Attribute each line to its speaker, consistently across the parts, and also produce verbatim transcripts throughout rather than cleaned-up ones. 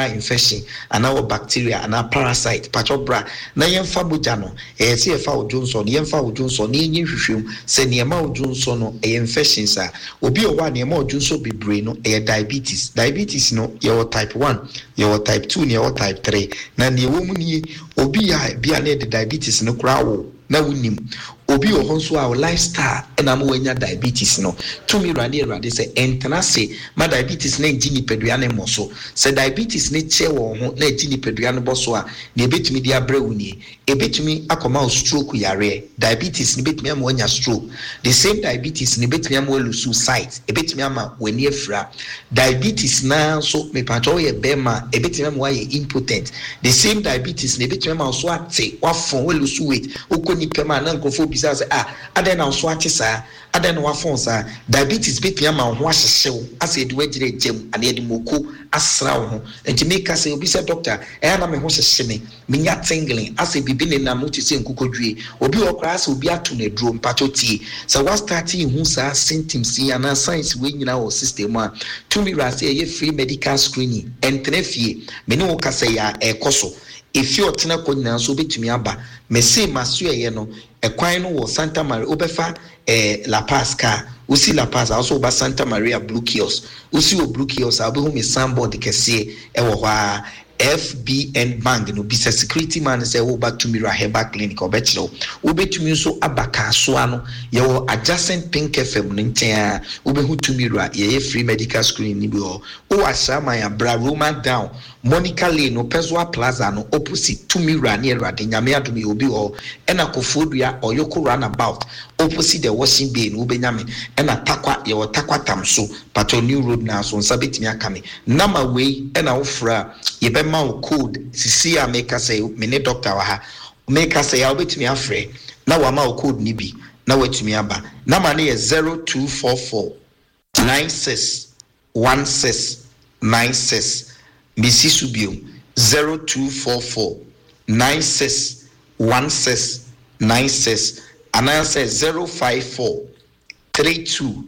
Speaker 1: viral infection and our bacteria and our parasite patobra na yemfa boja no e se efa Johnson yemfa Johnson ni enyi hwehwem se ne ma Johnson no e infection sa obi o wa ne ma Johnson bebre no e diabetes diabetes no your type one your type two your type three na ne wo mu ni obi ya bia na de diabetes no kra wo na wunim obi o honso a lifestyle na mo wanya diabetes no to me rade rade say entena say ma diabetes na gini pedua ne moso say diabetes ne che wo ho na gini pedua no boso a na betumi dia brewuni e betumi akoma stroke yare diabetes ne betumi am wanya stroke the same diabetes ne betumi am welu suicide e betumi ama wani afra diabetes na so me pato ye bema e betumi am waye impotent the same diabetes ne betumi am so ate wafon welu su weight okoni pema na nkofo bisa say ah aden na so ate sa aden wafon sa diabetes betumi ama ho ahyehyew ase edi wagire gem ane edi moko asra wo ho enti me ka say obi say doctor e na me ho hyehye me menya tingling ase bibi ne na mo ti se nkokodwie obi okra ase obi ato na duro mpacho tie so what starting hu sa symptoms ya na science we nyina wo system a to me ra say ye free medical screening entrefie me ne wo ka say ya ekoso if you otena ko nyina so betumi aba me say maso ye no ekwan no wo Santa Maria obefa eh La Paz ka usi La Paz also ba Santa Maria Blue Kiosk usi o Blue Kiosk abu hu me sandboard kese e wo hwa F B N Bank no bisa security man say wo ba to Mira Herbal Clinic obetiro wo betumi so abaka so ano ye wo adjacent Pink F M ntia wo be hu to Mira ye free medical screening ni bi o wo asama ya bra Roma down Monica Lane no Peswa Plaza no opposite to Mira near Rade nyame adumi obi o ena kofodua oyoko runabout opposite the washing bay no be nyame ena takwa ye wo takwa tamso pato new road na so nsa betimi akame nama we ena wo fra ye be ma code sisi a make say me ne doctor wa ha make say ya obetimi afre na wa ma code ni bi na watumi aba na ma ne zero two four four nine six one six nine six Missy Subio zero two four four nine six one six nine six and I say zero five four three two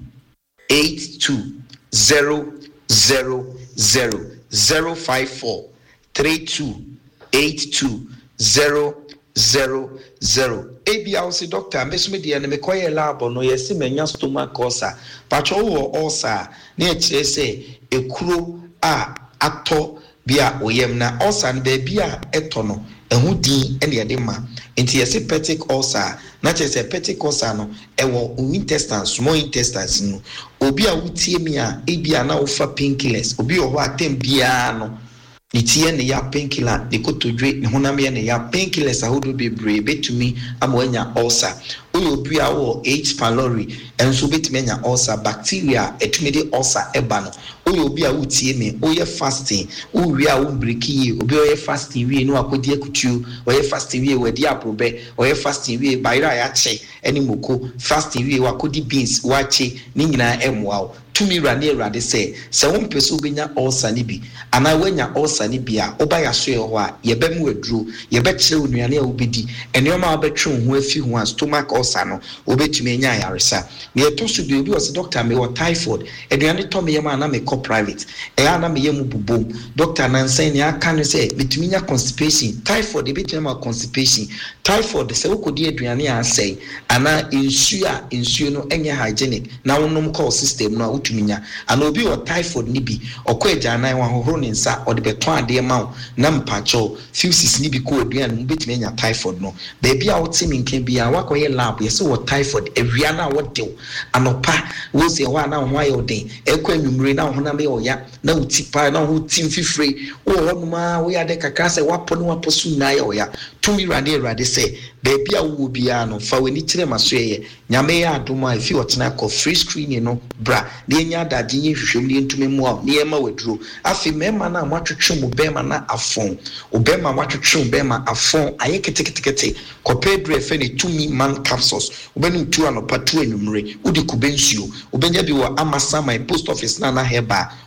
Speaker 1: eight two zero zero zero zero five four three two eight two zero zero zero. A B I say doctor, Miss Media and Mekoya lab no yes, menya stomach ulcer. Pacho or ulcer near say a crew a actor bia oyem na ulcer and baby a etono and who din any adema. Into a peptic ulcer, not as a peptic ulcer no, and one intestine, small intestines no. Obia utimia, A B I now for painkillers, Obio what tem biano. Nitie ne ya painkiller ne kotodwe ne honam ye ne ya painkillers ahodo bebre betumi amwanya ulcer oyo obi a wo H pylori enso betumi anya ulcer bacteria etumi de ulcer eba no oyo obi a wutie me oye fasting owi a wo breki obi oye fasting wie no akodi akutu oye fasting wie wedi aprobe oye fasting wie bayira ya che eni moko fasting wie wakodi beans wache ni nyina emwa tumi rane rade say se won pese obenya ulcer ni bi ana wanya ulcer ni bi a oba ya so ye ho a ye be mu aduro ye be kire onuane a obedi ene ma obetwe ho afi ho a stomach ulcer no obetumi enya yaresa me eto so bi obi o se doctor me o typhoid eduane to me ye ma na me co private e ana me ye mu bubom doctor na nsan ni aka no say betumi nya constipation typhoid e betumi ma constipation typhoid se wokodi eduane a say ana insu a insu no enye hygienic na wonom call system no tuminya ana obi o typhoid ni bi okọ agyanan wa hohoro ne nsa o de beto ade ma na mpacho fuses ni bi ko aduan no betimi anya typhoid no baby a wotimi nkan bi a wakoye lab ye so typhoid awia na wodew anopa wo se wa na ho ayo den ekọ anwumre na ho na me oya na utipa na ho tim fifre wo honuma wo ya de kakra se wapo no wapo su na ya oya tumi rade rade se baby a wo bia no fa weni kire maso ye nyame ya adoma ifi otena ko free screening no bra de nya dade nye hwehwem ne ntumi mu a ne yema waduro afi mema na matwetwe mu bema na afon obema matwetwe mu bema afon aye keteketekete ko pedro efe ne tumi man capsules obenu tu anopa tu anwumre udi kubensuo obenya bi wo amasa my post office na na heba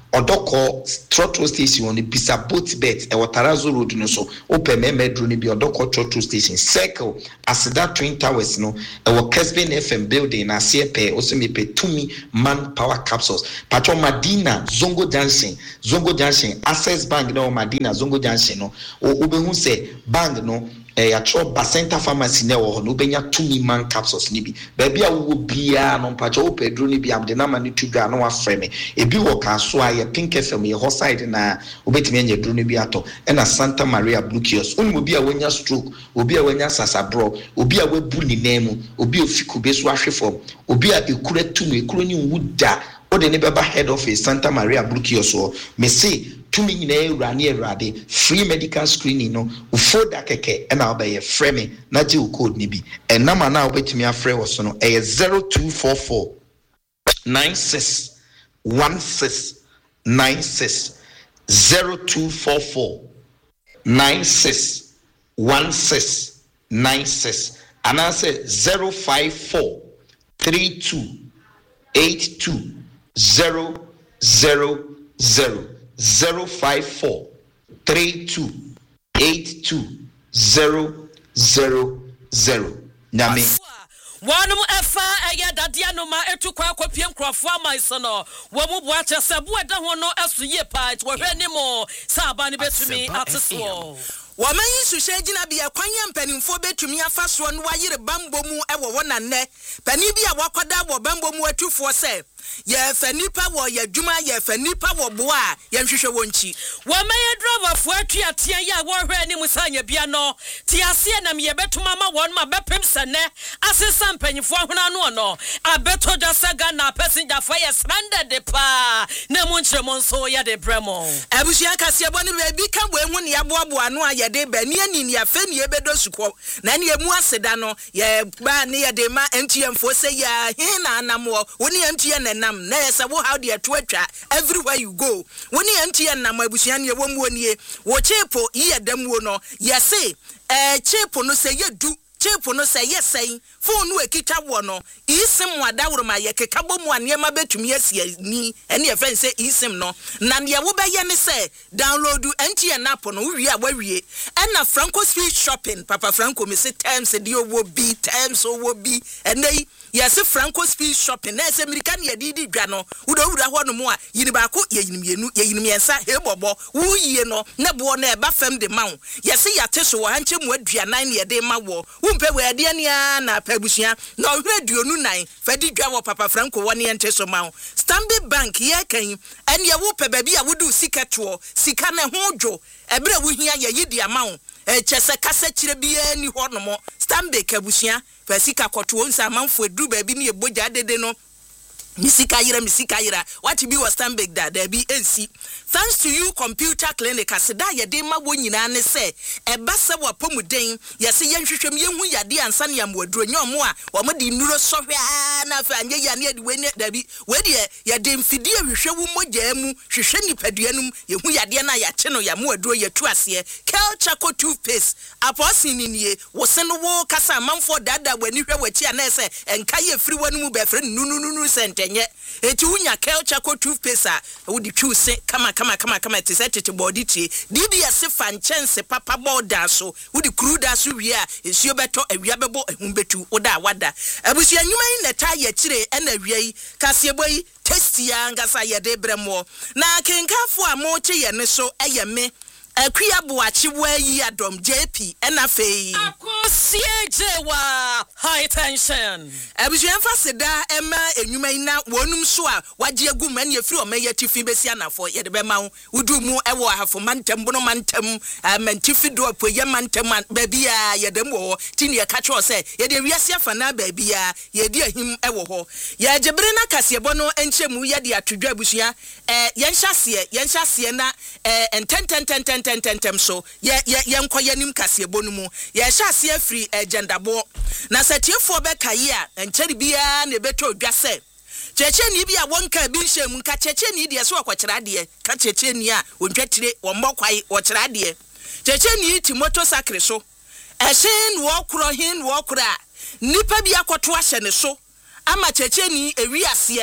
Speaker 1: odoko trotro station on the bisa boat bet e watarazo road no so open me medro ni bi odoko trotro station circle asida twin towers no e wo Kesben F M building na sepe osimipe tumi man power capsules patro Madina Zongo Junction Zongo Junction Access Bank no Madina Zongo Junction no obehu se bank no eh atro Bacenta pharmacy na wo no benya tumi man capsules ni bi ba bia wo bia no patro o pedro ni bi am de na mani tudwa no afre me ebi wo ka so aye Pink F M ye ho side na obetimi anya dro ni bi ato e na Santa Maria Blue Kiosk onimo bi a wanya stroke obi a wanya sasabro obi a wabu ni nemu obi ofiku be so ahwe fom obi a ekura tumi ekura ni wuda o de ne beba head office Santa Maria Blue Kiosk so me say tumi nyina ewura ne ewurade free medical screening no ufoda keke e na obeye frame me na je code ni bi e na ma na obetimi afre wo so no e zero two four four nine six one six nine six zero two four four nine six one six nine six and I say zero five four three two eight two zero zero zero zero five four three two eight two zero zero zero. Nami.
Speaker 2: One efa aya dadia no ma etu kwa kwapiem krofo amaiso no wo mu bo ache se bo eda ho no asu ye pa wo hwe ni mo sa ba ni betumi ateso
Speaker 3: Woman Sushe Gina be a quanyam penifo betumi afa so no wayere bambo mu e wo na nne pani bi a wakwada wo bambo mu atufo se ye fa nipa wo ye dwuma ye fa nipa wo bo a ye hwehwe wonchi
Speaker 2: woman ye driver fo atua tia ya wo hwe ni musanya bia no tia se na me betuma ma won ma bepem sene asesa mpanifo ahona no no abeto da saga na passenger for ye stranded pa na mu nchire mo nso ye de bremo
Speaker 3: abusia kase bo ne be ka bo ehu ne yaboabo no a de ba ni ani ni afa ni ebedo suko na ni emu aseda no ye ba ni ye de ma ntm fo se ya hin na anamo woni ntm na nam na ye se wo how de to atwa everywhere you go woni ntm nam abusua ne wo mu oni wo chepo ye damuo no ye se eh chepo no se ye du chepo no say yes say phone no ekita wo no isim wada woroma ye kekabo mu anema betumi asia ni ene ye fen say isim no na ne wo be ye ne say download N T N app no wi a wawie na Franco Street Shopping Papa Franco me say times de owo bi times owo bi ene yes Franco Street Shopping na say America ne didi dwa no wudo wura ho no mu a yini ba ko ye yini mienu ye yini miensa he bobo wu yie no ne bo na e ba fam de ma wo yes ya teso wo hanche mu aduanan ne de ma wo umpe we ade ania na pabusua na ohre duonu nan fadi dwa wo Papa Franco woni ente so ma Stanbic Bank ye kan ene ye wo pe ba bi a wodu sika to sika na ho dwo ebre wo hia ye yidi ama wo e chese kase kire bi ani ho no mo Stanbic abusua fa sika koto nsa amanfo edu ba bi ne ye boja dede no misika yira misika yira what be was Stanbic da there be N C thanks to you computer clinic aseda ye de ma wo nyina ne se e ba se wa pomuden ye se ye nhwehwem ye hu yade ansa ne amwaduro nyomo a wo mo de nuro sohwe na fa anye ya ne de we ne da bi we de ye de mfidi ahwehwe wo mogya mu hwehwe nipaduanum ye hu yade na ya che no ya mwaduro ye tu ase Kel Chaco toothpaste aposi ni nie wo se no wo kasa manfo dada wani hwe wachi ana se enka ye firi wanu be firi nunu nunu sente nye eti unya Kel Chaco toothpaste a wudi twu se kama kama kama kama te setete body tie D B S fan chance papa border so wudi cruda so wi a esio beto awia bebo ehun betu oda wada abusua nyuma yi na ta ye kire na awia yi kasebo yi tasty ya ngasa ye de bremo na kenkafo a mo che ye ne so eye me Akuya buachi wa yi adom J P ena fei
Speaker 2: akosiejewa high tension
Speaker 3: abusuan faseda ema enwuma ina wonum so a waje agum ene afiri o meya tifi besi anafo ye de be ma wudu mu ewo ahafo mantem bono mantem mantifi do apoye mantem ba bia ye dem wo tini ye ka cho se ye de wiase afa na ba bia ye de ahim ewo ho ye jebre na kasebo no enchemu ye de atodwa abusua eh ye nhase ye nhase na eh enten tentem so ye ye nkoye nim kasebo no mu ye hyase afiri agendabo na satiefo be kaye a encheri bia na beto dwase cheche ni bia wonka bi nhyem nka cheche ni de so akwakira de ka cheche ni a ontwatire wo mbokwai wo kira de cheche ni ti motorcycle so ehyen wo kro hin wo kra nipa bia kwoto ahye ne so ama cheche ni ewiase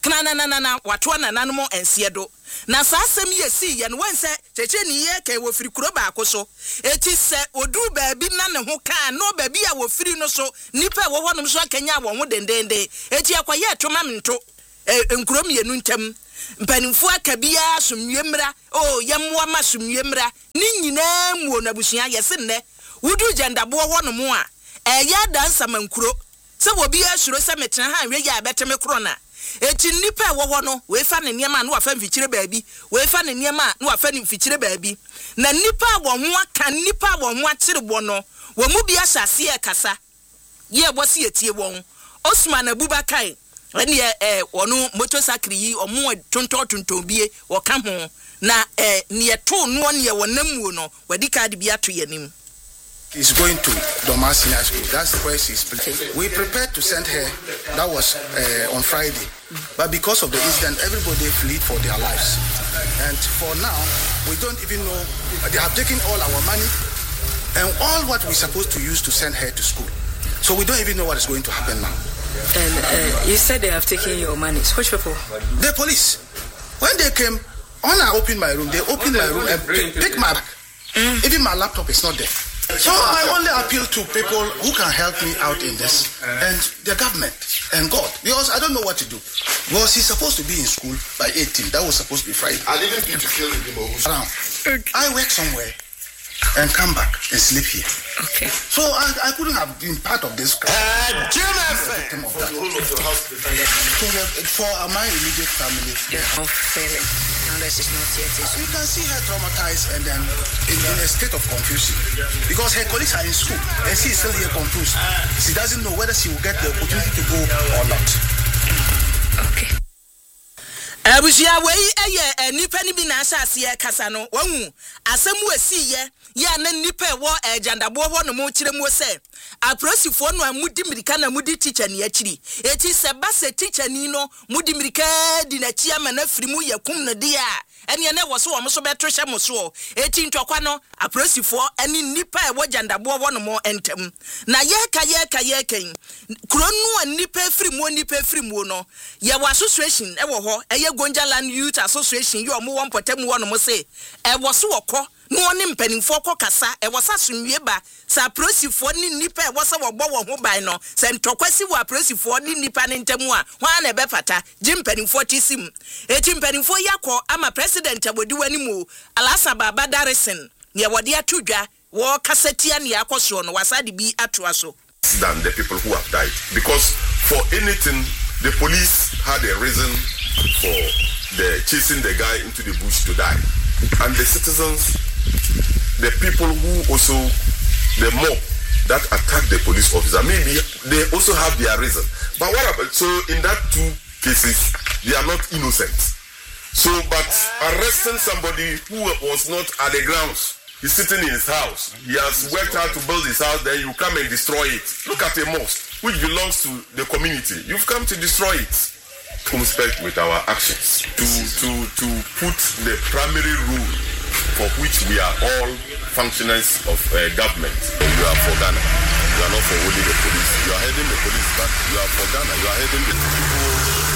Speaker 3: kana na na na na wato na nanom ensiedo na saa asem ye si ye no wense cheche ni ye kai wo firi kuro ba akoso eti se oduru baabi na ne ho ka no baabi a wo firi no so nipa wo honom so akanya wo ho dendende eti akoye etoma mento enkurom ye nu ntam mpanimfo akabia somwemra o yemwa ma somwemra ni nyina muo na busua ye se ne wudu jandabo honom a eya dansa mankuro se wo bi asuro se metena ha nwe ya beteme kro na eti nipa wo ho no we fa ne niema na wa fa mfikyire baabi we fa ne niema na wa fa ne mfikyire baabi na nipa wo ho aka nipa wo ho akyirebo no wo mu bi asase e kasa ye bosi etie won Osman Abubakai eni eh wonu motorcycle yi omo tonto tonto bie wo ka ho na eh ne to no ne wonamuo no wadi card bi ato yanim.
Speaker 4: Is going to Dorma Senior School. That's where she's playing. We prepared to send her. That was uh, on Friday. But because of the incident, everybody fled for their lives. And for now, we don't even know. They have taken all our money and all what we're supposed to use to send her to school. So we don't even know what is going to happen now.
Speaker 5: And uh, you said they have taken your money. Which people?
Speaker 4: The police. When they came, when I opened my room, they opened my room and picked my bag. Mm. Even my laptop is not there. So I only appeal to people who can help me out in this, and the government and God, because I don't know what to do. Because he's supposed to be in school by eighteen. That was supposed to be Friday. I didn't need to kill him. Around. I work somewhere and come back and sleep here.
Speaker 5: Okay.
Speaker 4: So I, I couldn't have been part of this. Uh, victim of that. So for my immediate family.
Speaker 5: Yeah. Oh, failing. Unless it's not yet.
Speaker 4: So you can see her traumatized and then in, in a state of confusion because her colleagues are in school and she is still here confused. She doesn't know whether she will get the opportunity to go or not.
Speaker 5: Okay.
Speaker 3: Abusia wei eye nipa ni bi na asase e kasa no wahu asemu esi ye ya na nipa e wo ejandabo ho no mo kire mo se aprosifo no amudi mirika na mudi teacher ni akiri eti se ba se teacher ni no mudi mirika di na chia ma na firi mu yakum no dia ene ene wo so wo so beto hye mo so eti ntokwa no aprosifo ene nipa e wo jandabo ho no mo entem na ye ka ye ka ye kan kronu nipa firi mu nipa firi mu no ye wo association e wo ho eye Gonjaland Youth Association you omo won potem wo no mo se e wo so wokọ no oni mpanimfo kọ kasa e wo sa sunwie ba sa prosifo ni nipa e wo se wo bo wo ho ban no se ntokwasi wo prosifo ni nipa ni ntemu a hwa na be pata ji mpanimfo tisim eti mpanimfo yakọ ama president abodi wani mu Alasa Baba Darrison ne wode atodwa wo kasatia ne yakoso no wasade bi atoa so
Speaker 6: than the people who have died because for anything the police had a reason for the chasing the guy into the bush to die, and the citizens, the people who also the mob that attacked the police officer, maybe they also have their reason. But what about so in that two cases they are not innocent. So, but arresting somebody who was not at the grounds, he's sitting in his house, he has worked hard to build his house, then you come and destroy it. Look at a mosque which belongs to the community. You've come to destroy it. Respect with our actions to to to put the primary rule for which we are all functionaries of uh, government. You are for Ghana. You are not for only the police. You are heading the police, but you are for Ghana. You are heading the people.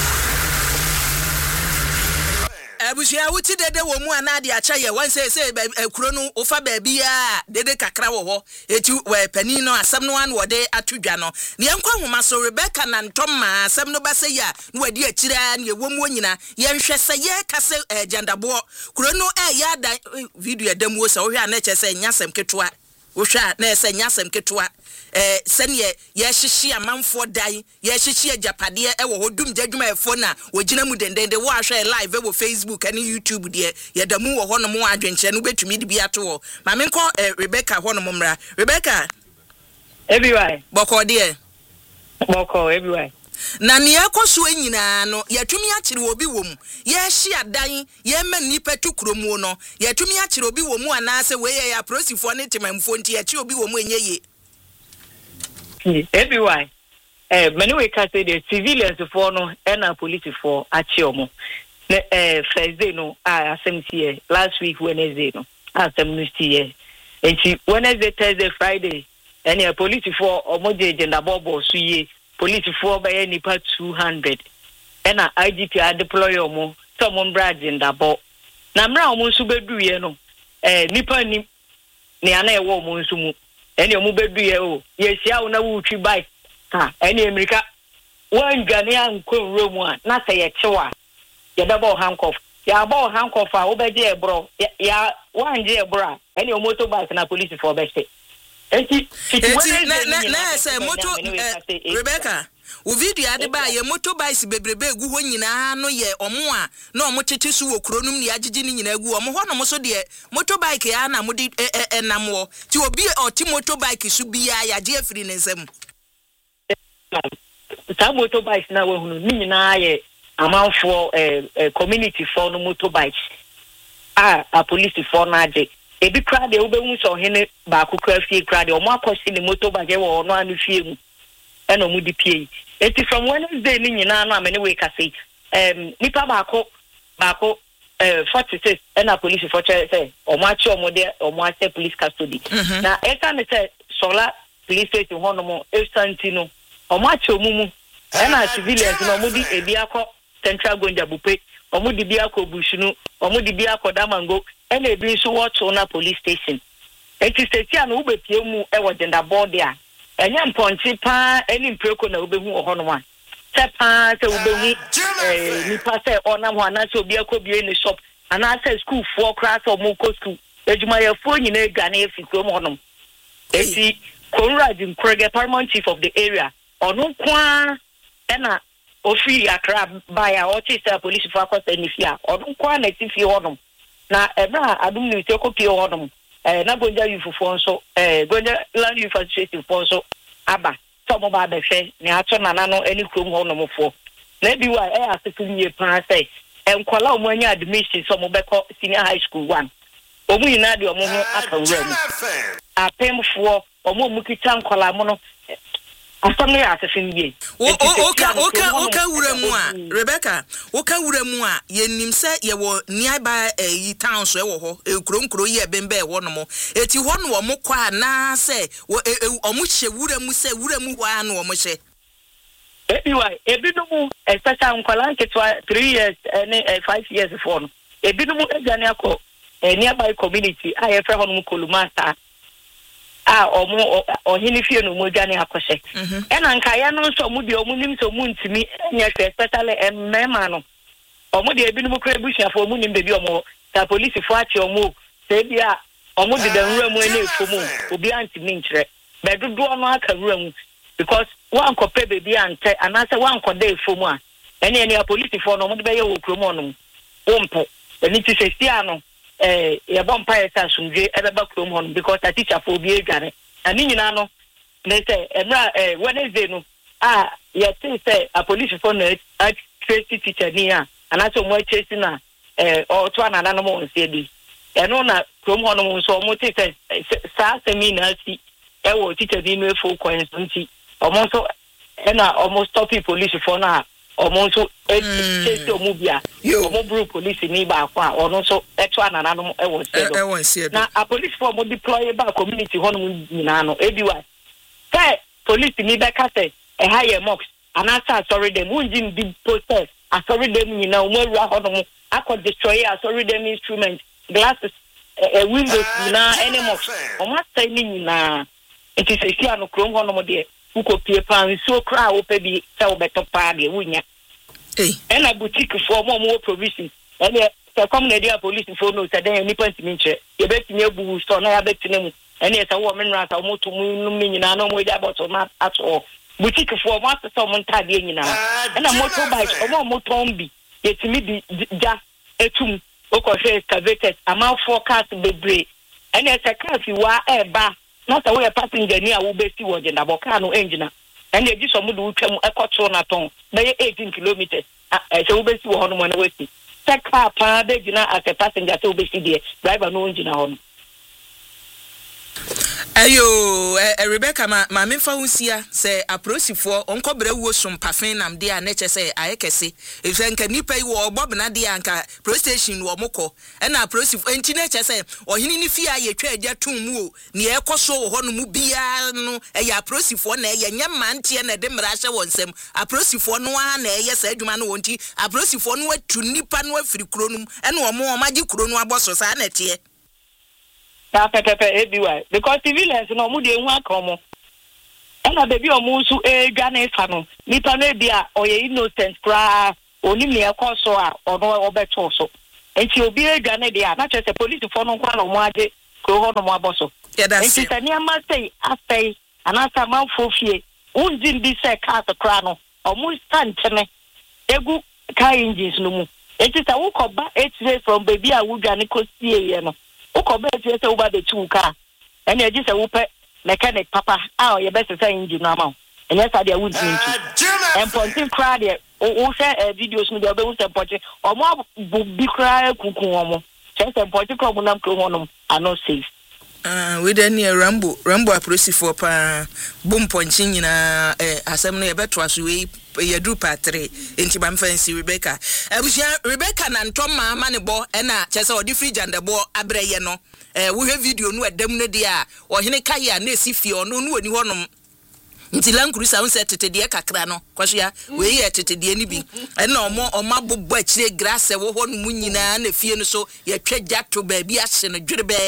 Speaker 3: Abusia wuti dede wo mu anade acha ye wan say say ekuro no ofa ba bia dede kakra wo ho eti we pani no asem no an wode atodwa no ne enkwa homa so Rebecca na ntoma asem no ba say ya no wadi akira ne wo mu onyina ye nhwe say ye kase jandabo kuro no e ya da video adam wo say wo hwa na che say nyasem ketwa wo hwa na say nyasem ketwa eh sene ye hyehye amanfo dai ye hyehye japade e wo hodum jadwuma efo na wogina mu dendende wo ahwe live e wo Facebook and YouTube de ye da mu wo hono mo adwenche no betumi de bi ato wo ma me nko Rebecca hono mo mra Rebecca
Speaker 7: everywhere
Speaker 3: boko de
Speaker 7: boko everywhere
Speaker 3: na ne ekoso anyina no yatumi akire obi wo mu ye hye adan ye ma nipa tukromu no yatumi akire obi wo mu anase we ye ya prosifo ne temamfo nti akire obi wo mu enyeye
Speaker 7: everywhere eh many we can say the civilians for no and a police for achiomo eh Thursday no ah asem here last week Wednesday no asem here enti Wednesday Thursday Friday and a police for omoje agenda bobo so ye police for by nipa two hundred ɛna I G P a deploy omo so mo mbra agenda bo na mra omo nso beduye no eh nipa ni ne ana ewo omo nso mu ene omo beduye o ye sia wo na wo twi bike ka ene America wan gane anko room a na se ye chewa ye beba handcuff ya ba handcuff a wo beje ebro ya wan je ebro ene omo motorbike na police for best enti
Speaker 3: na na na say moto Rebecca o video ade ba ye motorbike bebrebe egu ho nyina no ye omo a na omo tete so wo kronum ne agigi ni nyina egu omo ho no mo so de motorbike ya na mo de enam wo ti obi o ti motorbike so bia ya je afiri ne nsam
Speaker 7: ta motorbike na we hunu ni nyina ye amanfo eh community for no motorbike ah a police for na ade ebi kra de obehu so hene ba akukra fie kra de omo akosi ni motorbike wo no anu fie mu eno mu di pie eti from Wednesday ni nyina no amene we ka say um nipa ba ko ba ko eh forty-six ena police for say omo achi omo de omo achi police custody na eta me say sola police station ho no mo estantino omo achi omu mu ena civilians no omo di ebi akọ Central Gonja Bupe omo di bi akọ Bushunu omo di bi akọ Damango ena ebi nso wo na police station eti station na ube pie mu e wo gender board a enya mponchi pa eni mpreko na obehu ohono a se pa se obehu eh nipa se ona ho ana se obi akobie ni shop ana se school for class or mo ko school ejuma ye fo nyina egane efiko mo hono eti Konrad Nkrege paramount chief of the area onu kwa ena ofi Accra baya o ti se police for akọ senifia onu kwa na ti fi hono na ebra adum ni te ko pie hono eh na Gonja youth for so eh Gonja land youth association for so aba so mo ba be hwe ne ato nana no eni krom ho no mo fo na bi wa eh asefin ye pan say enkwala o mo anya admission so mo be ko senior high school one o mu ina de o mo ho aka wura mu apemfo o mo mu kita nkwala mo no asomne asefin ye
Speaker 3: o oka oka oka wura mu a Rebecca oka wura mu a yenim se ye wo nearby eh town so e wo ho ekronkro ye bembe e wo no mo eti ho no mo kwa na se o mo hye wura mu se wura mu wa no mo hye
Speaker 7: ebi wa ebi no mu especially nkwala nketwa three years and five years for no ebi no mu agane akọ nearby community a ye fra ho no Kolumasta ah omo ohini fie no mo gane akose ena nka ya no so mo de omo nim so mo ntimi nya especially emema no omo de ebi no mo kra bushia fo mo nim bebi omo ta police fo achi omo se bia omo de dan wura mu ene efo mu obi antimi nkire be dodo no aka wura mu because one kope bebi ante anase one koda efo mu a ene ene police fo no mo de be ye wo kromo no wompo eni ti se sia no eh ya bompa esa sunje ebeba krom hon because a teacher for bi egare ani nyina no ne say emra eh Wednesday no ah ya say say a police for no a trace teacher ni a anaso mo chase na eh o to anana no mo nse bi eno na krom hon mo so mo te say sa seminar si e wo teacher ni no efo ko nti o mo so ena almost stop police for na omo so e chase omo bia omo bru police ni ba kwa ono so eto anana no e won se do na a police for mo deploy ba community hono nyina no ebi wa say police ni be ka say e higher mocks anasa sorry them unjin di process a sorry them nyina omo ru hono mo akọ destroy a sorry them instrument glasses e windows na any mocks omo say ni nyina it is a sia no krom hono mo de uko pie pan so kra wo pe bi se wo beto pa de wunya eh ena boutique for mo mo provision ene se come na dia police for no se den ni panti minche ye betini abu store na ya betini mu ene se wo menra sa mo to mu no nyina no mo dia bottle na ato boutique for mo se so mo ntade nyina ena motorbike o mo motombi ye timi di ja etum o ko se excavated ama forecast bebre ene se car fi wa eba not a way passenger near who be see what in the Bocano engine. And they just some do come a quarter na ton by eighteen kilometers. I shall be see one one way. Take car pa begina as a passenger to be see there. Driver no engine on.
Speaker 3: Ayo, eh, Rebecca, ma, ma me fa usia say aprosifo onko brewo som pafin nam de aneche say ayekese. If say nka nipa yi wo bob na de anka pro station wo mokọ. E na aprosifo enti neche say ohini ni fia ye twa agya tum mu o. Ne ekoso wo ho no mu bia no e ya aprosifo na ye nyama ntie na de mra hye wonsem. Aprosifo no a na ye sa adwuma no wonti. Aprosifo no atu nipa no afiri kuro no e na omo omagye kuro no aboso sa na tie.
Speaker 7: Because civilians no mu de hu akomo ena baby omusu e gane fa no nipa no bia oye innocent kra oni me ekoso a ono obeto so enti obi e gane dia na chese police for no kwa no mo age ko ho no mo aboso enti tani ama say afei anasa man fofie unjin bi se car kra no omu stand tene egu car engines no mu enti sa wo koba eight days from baby a wo gane ko sie ye no ukobe tie se uba be chuka ene eji se wupe mechanic papa ah ye best say engine na ma enye sa dia wudi ntu en pontin cra de o se videos no de obe wo se pontin omo bi cra kuku omo se se pontin ko mo nam ko honom ano safe
Speaker 3: ah we dey near rambo rambo aprosifo pa bom pontin nyina eh asem no ye beto aso we ye do patre enti bam fancy Rebecca abusia Rebecca na ntoma ma ne bo e na chese odi fridge and bo abreye no eh wo hwe video no edam no dia ohene kaya na esi fie ono no oni honom nti lankurusa won se tetede kakra no kwahia we ye tetede ni bi e na omo oma bobbo akire grass e wo hono mu nyina na fie no so ye twagya to ba bi ahye no dwerebe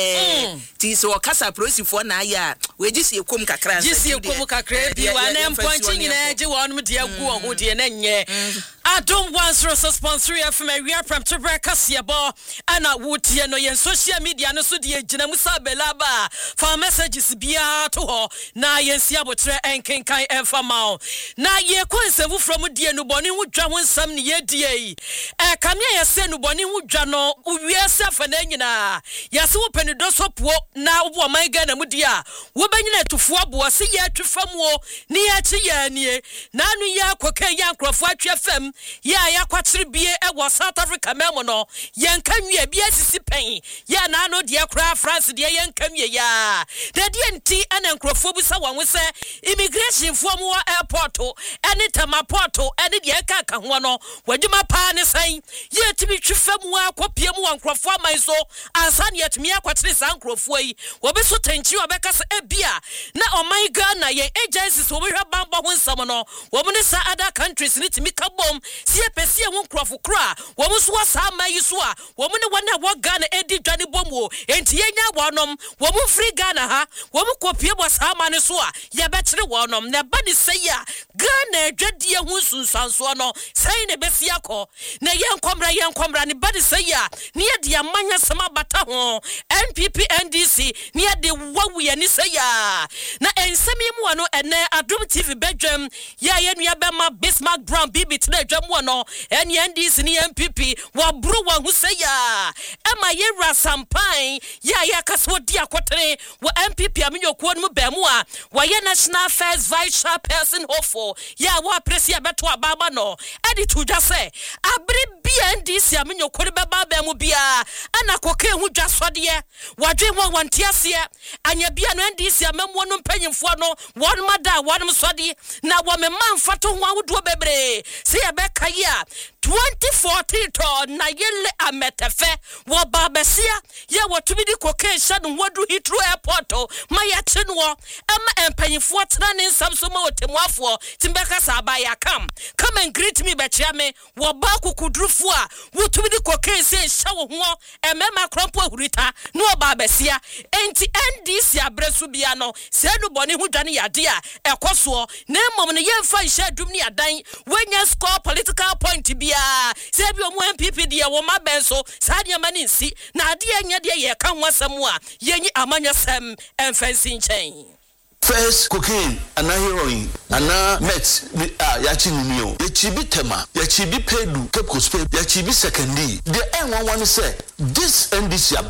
Speaker 3: ti se o kasa prosifo na aya we gi se ekom kakra
Speaker 2: gi se ekom kakra bi wa na mponchi nyina gi wonum de agu ho de na nye Adom once Rosa sponsor F M we are from Tubreka Siabo ana wutie no yen social media no so de gina musa belaba for messages bia to ho na yen sia botre enkenkan emfa mawo na ye konsevu from die no boni hu dwa ho nsam ne ye die e kamia ye se no boni hu dwa no uwie se fa na nyina ye se wo peni do sopo na wo man ga na mu dia wo banyina tufu abo se ye twefam wo ne ye chi ye nie na anu ya kokan ya nkrofo atwefam ya ya kwatsiri bie e wo South Africa memo no yen kanwie bia sisi pen ya na ano de akra France de yen kanwie ya de de nti ana nkrofo bu sa won se immigration fo mu airport ene tamaport ene de ka ka ho no wadwuma pa ne san ye tibi twefam wa kopie mu nkrofo aman so ansa ne yetimi akwatsiri san nkrofo yi wo be so tanchi obeka se ebia na oman Ghana ye agencies wo be hwa bambo ho nsam no wo mu ne sa other countries ne timi ka bom sie pesi e won krofo kra wo mu so wasa amayi so a wo mu ne wona wo Ghana edi dwane bomu enti yenya wonom wo mu free Ghana ha wo mu kopie bo sa amane so a ye betre wonom na ba ni seya Ghana dwade hu sunsanso no sai ne besi akọ na ye nkomra ye nkomra ne ba ni seya ne ye de amanya sama bata ho N P P N D C ne ye de wawu ye ni seya na ensemi mu ano ene Adom T V bedwam ya ye nua be ma Bismarck Brown bibi tna dwam no N D C ni N P P wa bro wa hu seya ema ye rasampan ya ya kaso di akotere wa N P P amenyokuo no be mu a wa ye national affairs vice chairperson hofo ya wa presia beto ababa no edi tuja se abri N D C amenyokuo be ba be mu bia ana koke hu dwasode ye wadwe ho wantiase anya bia no N D C amemo no mpanyimfo no won mada won sode na wo me manfato ho awodo bebre se ye be kaya twenty fourteen to na yele ametefe wo babesia ye wotumi di koke sha no wadu Heathrow airport ma ya chenwo ama empanyimfo tena ne nsam ma otemuafo timbeka sa ba ya kam come and greet me bechia me wo ba kukudrufu a wotumi di koke se sha wo ho emema krompo ahurita no babesia enti N D C abresu bia no se no boni hu dwane yade a ekoso na mom ne yemfa hye dum ne adan wenya score political point bia se bi omo N P P de wo ma benso sa de ma nsi na ade anya de ye ka ho asem a yenyi amanya sem emfansi nchen
Speaker 8: first cocaine and heroin and met ah ya chinimio ya chibi tema ya chibi pedu kepko spe ya chibi secondi the n one one say this N D C aban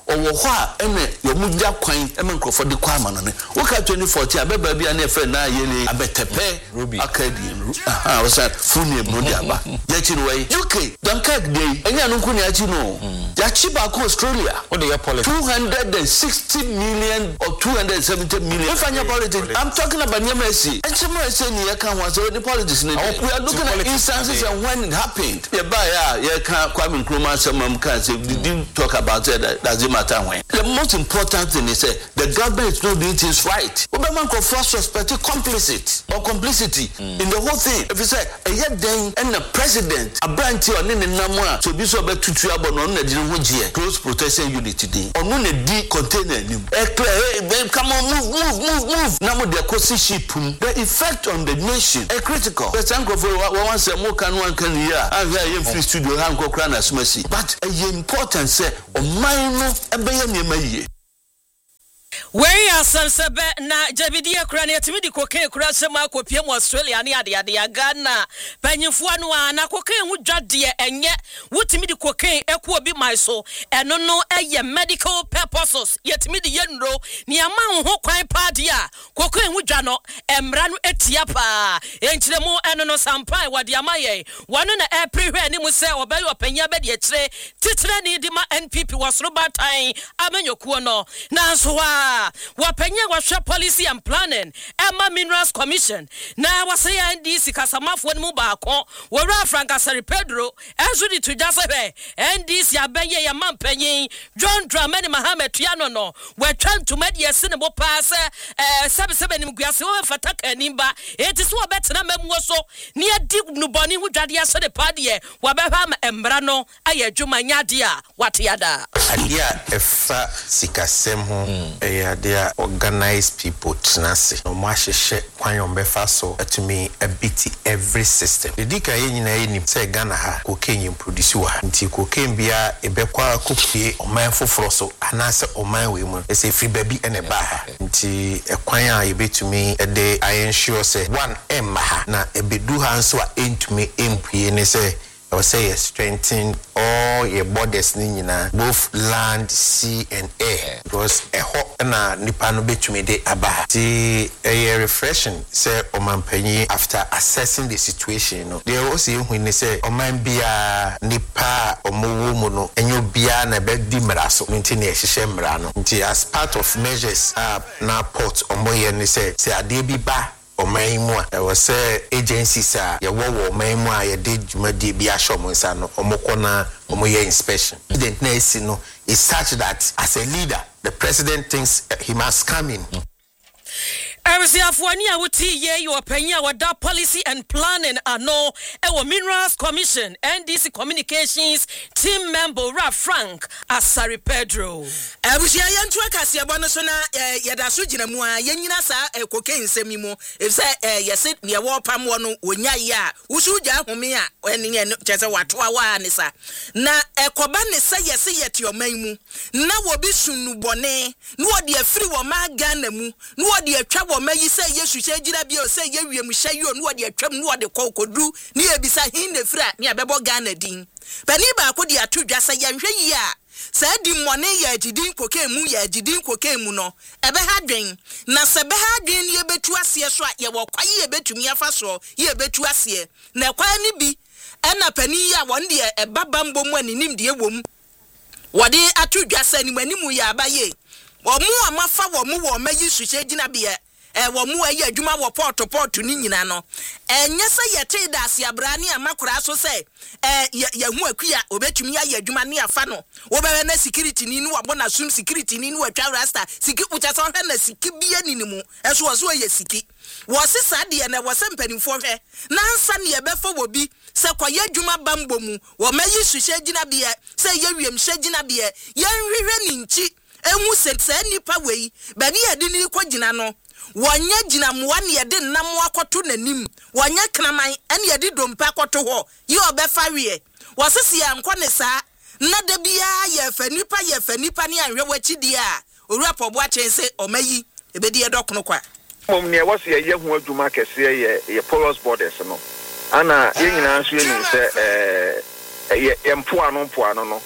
Speaker 8: owo ho a ene yo mugya kwan eme nkrofo de kwa ama no ne woka twenty fourteen abeba bia na efe na ye ne abetepe akadi aha wasa funi ebro di aba ya chi no way U K Dunkirk day enya no nkuni achi no ya chi ba ko Australia what dey politics two hundred sixty million or two hundred seventy million if anya politics I'm talking about Nyamesi and some say ni ya kan wa so the politics we are looking at instances and when it happened yeah ba ya ya kan Kwame Nkrumah some can say didn't talk about it that doesn't matter when the most important thing is uh, the government is not doing things right Obama can first suspect complicit or complicity mm. in the whole thing if you say a year then and the president a branch or nene namwa so be so be tutu abo no na dire ho gie close protection unit today onu na di container nim e clear hey come on move move move move na mo de kosi ship the effect on the nation a critical the thank for one say mo kan one kan here and here free studio han ko kra na smasi but a important say o man no e be ye nema yie
Speaker 2: where are Sansebe na Jabidia Crania Timidi Cocaine Crasama Copium Australia ni adi adi Ghana Panyfuanwa na cocaine would jadia and yet would timidi cocaine equal be my soul and no no a medical purposes yet midi yenro ni a man who quite partia cocaine would jano embrano etiapa enchilemo and no sampai what yamaye one on a April when you say or by your penya bed yet say titrani dima N P P was Robert time amenyo kuono Nanswa wapenya washa policy and planning Emma Minerals Commission na wasaya N D C kasamafo ni mu baako wora Frank Asari Pedro ezudi to just say N D C abenye ya mampenyin John Dramani Mohammed Tuyano no we trying to make yesine bo pass eh sebe sebe ni mguase wo fataka nimba eti so betena memwo so ni adi nuboni hu dwade ase de pade wabehwa ma embra no aye dwuma nyade a watiada
Speaker 9: adia efa sikasem ho eh adia organize people tnase no mahwehwe kwan befa so atumi abiti every system dedika ye nyina ye nim say Ghana ha cocaine produce wa nti cocaine bia ebekwa kopie oman foforo so anase oman we mu ese free baby ene ba ha nti ekwan a yebetumi ede ensure say one emma ha na ebedu ha nso a entumi empue ne say I would say strengthen all your borders nina both land, sea and air because a hot na nipa no betumi de aba ti a refreshing say omanpanyi after assessing the situation you know they also when they say oman bia nipa omowo mu no enyo bia na be di mraso nti na ehihye mra no nti as part of measures uh, na port omoye ni say say ade bi ba Omaimwa, there was a agency sa ya wo Omaimwa ya did jumadi bi ashomo sa no omokona omoye inspection. The next you know is such that as a leader the president thinks uh, he must come in. Mm.
Speaker 2: Erisiafuani awuti ye yo penya wada policy and planning ano ewo Minerals Commission N D C Communications team member Ra Frank Asari Pedro.
Speaker 3: Abusia yantu akase abo so na yada so gina mu a yanyina sa cocaine nsemi mu if say yesi ne wo pam wo no onya ye a wusu gya home a eni chese wato awa ne sa na ekoba ne sa yesi yeti oman mu na wo bi sunu bone na wo de afiri wo ma Ghana mu na wo de atwa mayi say yesu che gira bi o say ye wiem hye yo no de atwam no de kokodu ne ebisa hin ne fira ne abebo Ghana din bani ba ko de atodwa say ye hwe yi a say di money ye agidin koke mu ye agidin koke mu no ebe ha dwen na se be ha dwen ne betu ase so a ye wo kwaye ye betumi afa so ye betu ase na kwa ni bi ena pani ya won de e babambo mu aninim de ewom wode atodwa say ni manimu ya abaye wo mu amafa wo mu wo mayi suche gina bi e wo mu ayi adwuma wo port port ni nyina no enye se yete da ase abrani amakura so se eh ye hu akua obetumi ayi adwuma ne afa no wo be na security ni no wabo na sum security ni no atwa rasta siki ucha so hwe na siki bia ni mu eso wo so ye siki wo sisa de na wo se mpanimfo hwe na nsa ne ye befa wo bi se kwaye adwuma bambo mu wo mayi suhye gina bia se ye wiem hye gina bia ye nhwehwe ni nchi enwu se nipa wei ba ni yedi ni kwagina no wanya gina muwa ne yede nam akoto nanim wanya kraman ene yede dompa akoto ho ye obefa wie wasese ya nkɔ ne saa na da bia ye fa nipa ye fa nipa ne anhwe wachidi a owura pobo achense omayi ebedi edokno kwa
Speaker 10: mom ne wase ye hu adwuma kese ye ye porous borders no ana ye nyina nso ye ni se eh ye mpo ano mpo ano no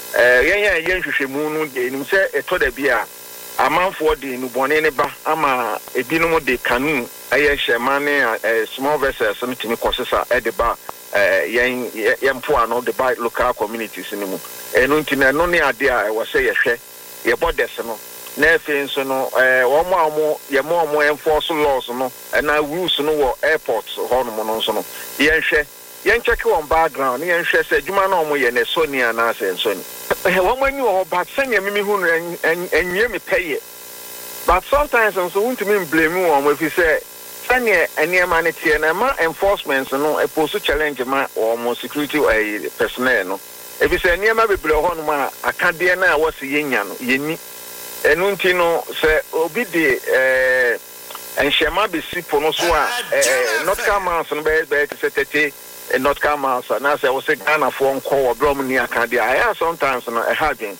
Speaker 10: eh yen yen hwehwemu no de nim se eto da bia amanfo de nubone ne ba ama ebinom de kanu aye hyemane small vessels no timi kosesa e de ba yen yen po ano de ba local communities ni mu enu ntime no ne ade a wo se ye hwe ye borders no na efe nso no eh wo mo amo ye mo mo enforce laws no na rules no wo airports ho no no nso no yen hwe yen check on background yen hwe se adwuma na omo ye ne sonia na se soni eh wo mani wo but senya mimi hu enwie me peye but sometimes so won't me blame wo mo fi say senya eniema ne tie na ma enforcement no e post challenge ma omo security personnel no e fi say eniema bebre ho no ma akade na wo se yenya no yeni enu nti no se obi de eh enhema be sipo no so a eh not come out no be be se tete not come out na se wo se Ghana for nko obrom ni akade I sometimes no e hagen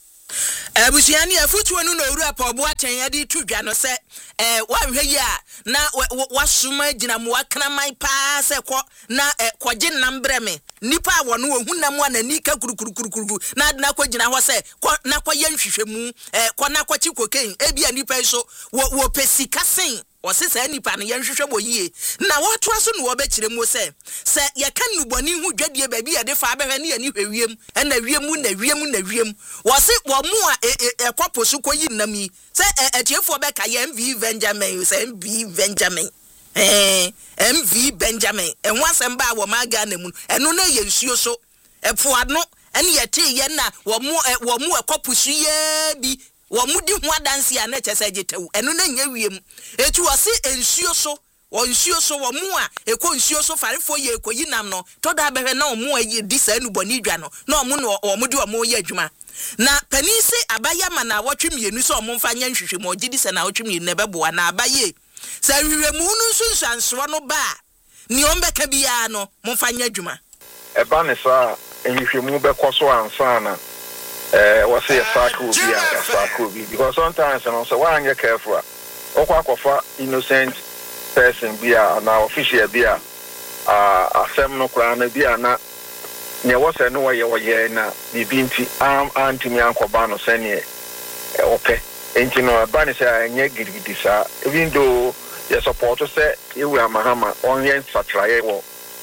Speaker 3: Abusiani afutu anu no owura pa obo aten ade tudwa no se eh wa hwe yi a na wasuma gina mu akraman pa se ko na kwaje nambre me nipa wo no hu nam wa na nika kurukurukuru na na kwa gina ho se na kwa ye nhwehwemu eh ko na kwa chikoken e bia nipa so wo pesika sen wose se nipa no ye nhwehwe bo yie na woto aso no wo be kire mu se se ye kan nuboni hu dwadie ba bia de fa behwe ne ye ni hwewiem na wiemu na wiemu na wiem wose wo mu a ekwapo so koyi nami se etiefo be ka ye M V Benjamin se M V Benjamin eh M V Benjamin enho asem ba wo ma ga na mu eno na ye nsuo so efo ano ene ye te ye na wo mu wo mu ekwapo so ye bi wo mudi ho adanse a na chese gitewu eno na nya wiem etu wose ensuo so wo nsuo so wo mu a ekọ nsuo so farefo ye ekoyi nam no to da behwe na wo mu ayi di sa nuboni dwa no na wo mu no wo mudi wo mu ye adwuma na panise abaya ma na wotwe mienu so wo mfa nya nhwehwe mo gidi se na wotwe mienu ne beboa na abaye sa hwehwemu no nsunsanso no ba ni ombeka bia no mfa nya adwuma
Speaker 10: e ba ne sa nhwehwemu be koso ansa na eh was say circle be a circle be because sometimes and so one you careful okwa kofa innocent person be a na official be a ah asem no kra na be a na ne was no way we na bibinti am antimi ankoba no sene e ope enti no ba ne say anya gidigidi sa even though you support say you amahama onye satraye wo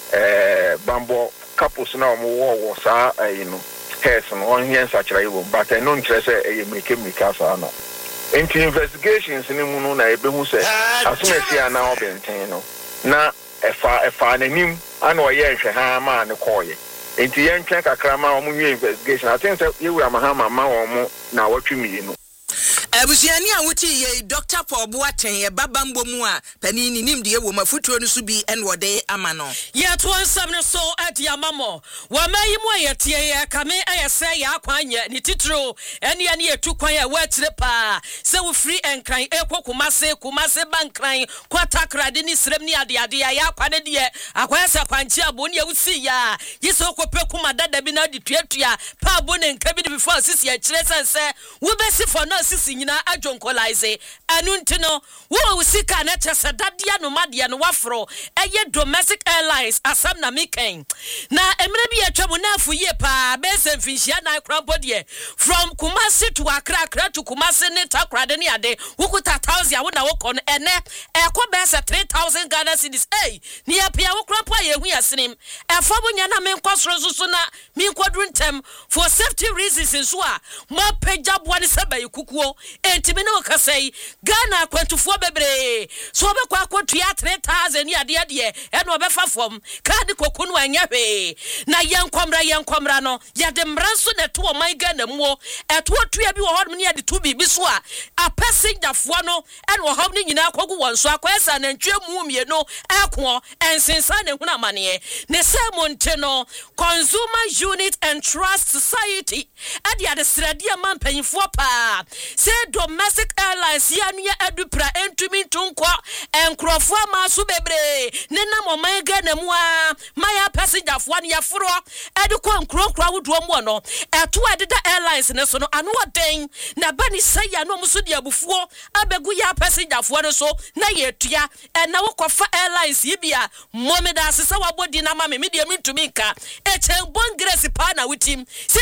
Speaker 10: eh bambo couples na mo wo sa you know person on here such like but I don't trust a make me casa na into investigations ni mu no na ebe hu se asomesi ana obenten no na efa efa nanim ana oye nhwe ha ma ne koye into yen twen kakra ma omu investigation I think say you amahama ma omu na watwi mi no
Speaker 3: Abusiani a wuti ye Doctor Paul Boaten ye babambo mu a panini nim de wo mafutuo no so bi en wode ama no
Speaker 2: ye to nsam no so ade amamo wa mayi mu ye tie ye kame ayese ya kwanye ni titro ene ye ne yetu kwan ya watire pa se wo free enkran ekokumase kumase bankran kwatakrade ni srem ni ade ade ya kwane de akwase kwanchi abo ne wusi ya yese okopekuma dada bi na de tuatua pa abo ne nka bi before sisi ya kire sense wo besi for no sisi na ajonkolize anuntino wo usika na chese dadia no madia no wafro eye domestic airlines asam na miken na emre bi atwamu na afu ye pa bese mfinhia na krabodie from Kumasi to Accra, Accra to Kumasi ne takrade ne ade wukuta thousand wo na wokọ no ene ekọ bese three thousand Ghana cedis eh ni apia wo krapa ye hu yasenim efo bonya na menkosoro susu na menkwadru ntem for safety reasons nso a mo pagya boa ne seba kukuo entimi no kasai Ghana kwantufo bebre so obekwa akwotua three thousand ni ade ade e no obefa fom card kokunu anya hwe na yenkomra yenkomra no yade mranso na to o man Ghana muo eto otua bi wo hodum ne yade to bibi so a a passenger fo no e no hodum ni nyina akogu wonso akwesa na ntwe mu mie no eko ensensa ne huna mane ne semonte no Consumer Unit and Trust Society ade ade sradia man panfo pa se domestic airlines ya ne adupra entumi ntunko enkrofo amaso bebre ne na momanga na mu a maya passenger fo ne yaforo ede ko nkronkro awodo mu no eto adeda airlines ne so no ano oden na bani saya no muso de abufuo abegu ya passenger fo no so na yetua e na wokofa airlines yibia momeda asesa wabodi na mama me de mintumi nka e chen bon grace pa na wutim se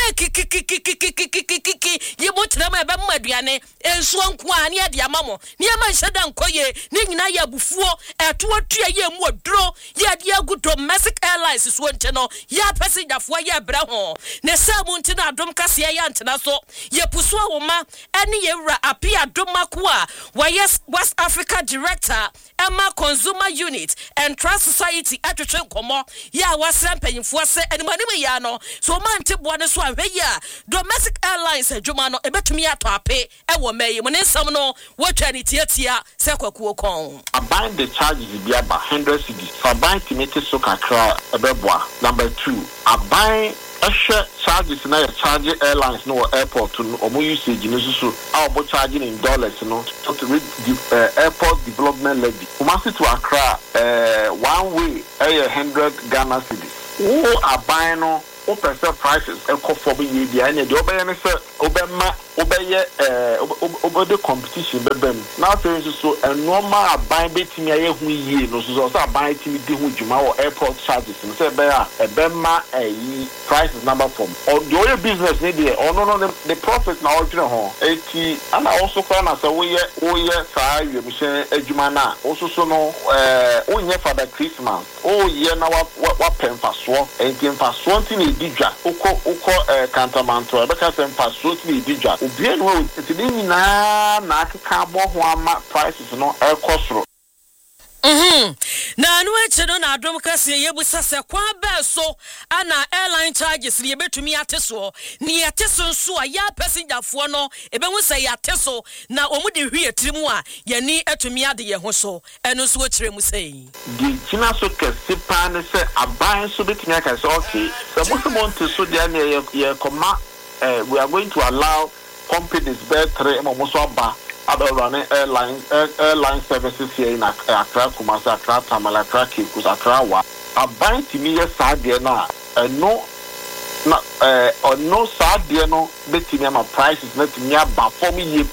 Speaker 2: kikikikikikikiki yebo trema be maduane enso nko a ne ade amamo ne ma nheda nkoye ne nyina ya bufuo eto atua ye mu odro ye de agu domestic airlines so nte no ya passenger fo ye bra ho ne samu nte na adom kase ya ntena so ye puso awoma ene ye wura apia domako a wayes West Africa Director Emma Consumer Unit and Trust Society atwetwe nkomo ya wasra mpanyimfo se enimanimu ya no so man te boane so ahwe ya domestic airlines adwuma no ebetumi ato ape ewo mayi mo ne nsam no wotwa ni tiatia se kwakuo kon
Speaker 10: aban the charges bi aba one hundred cedis aban timete so kakra ebeboa. Number two, aban Asha charges na charge airlines no airport no omo usage no so a obo charging in dollars no to read the uh, airport development levy. Kumasi to Accra uh, one way one hundred Ghana cedis. Wo aban no o percent prices e ko for be ye bia na de obeye ne se obema obeye eh obode competition bebem na say so a normal aban betimi aye hu yie no so so aban timi di hu djuma or airport charges no say be a ebema eh prices number from or the business ne dey or no no the profit na o tire ho eighty and also for na say we ye we ye sa ye mi se adjuma na also so no eh o nye for the Christmas o ye na wa wa pemfa so entin fa so ntin Dija, Uko, Uko, uh, Cantamanto, because I'm past totally Dija. Ubian road, it's in Naki Cabo, Huama prices, no air cost.
Speaker 2: Mhm. Na anu eche no na adom kase yebusa se kwa be so ana airline charges ni ebetumi ateso ni ateso nso a ya passenger fo no ebe hu se ya ateso na omu de hwie tirimu a ye ni etumi ade ye ho so eno so kire mu sei
Speaker 10: di kina so kase pa ne se aban so betumi aka se okay so mo mo nte so dia ne ye koma eh we are going to allow companies better mo so aba about running airline air, airline services here in Accra, Kumasi, Accra, Tamale, Accra, Kikus, Accra. Wa a bank to me yes idea na no na eh or no sad dear no betting my prices not me about for me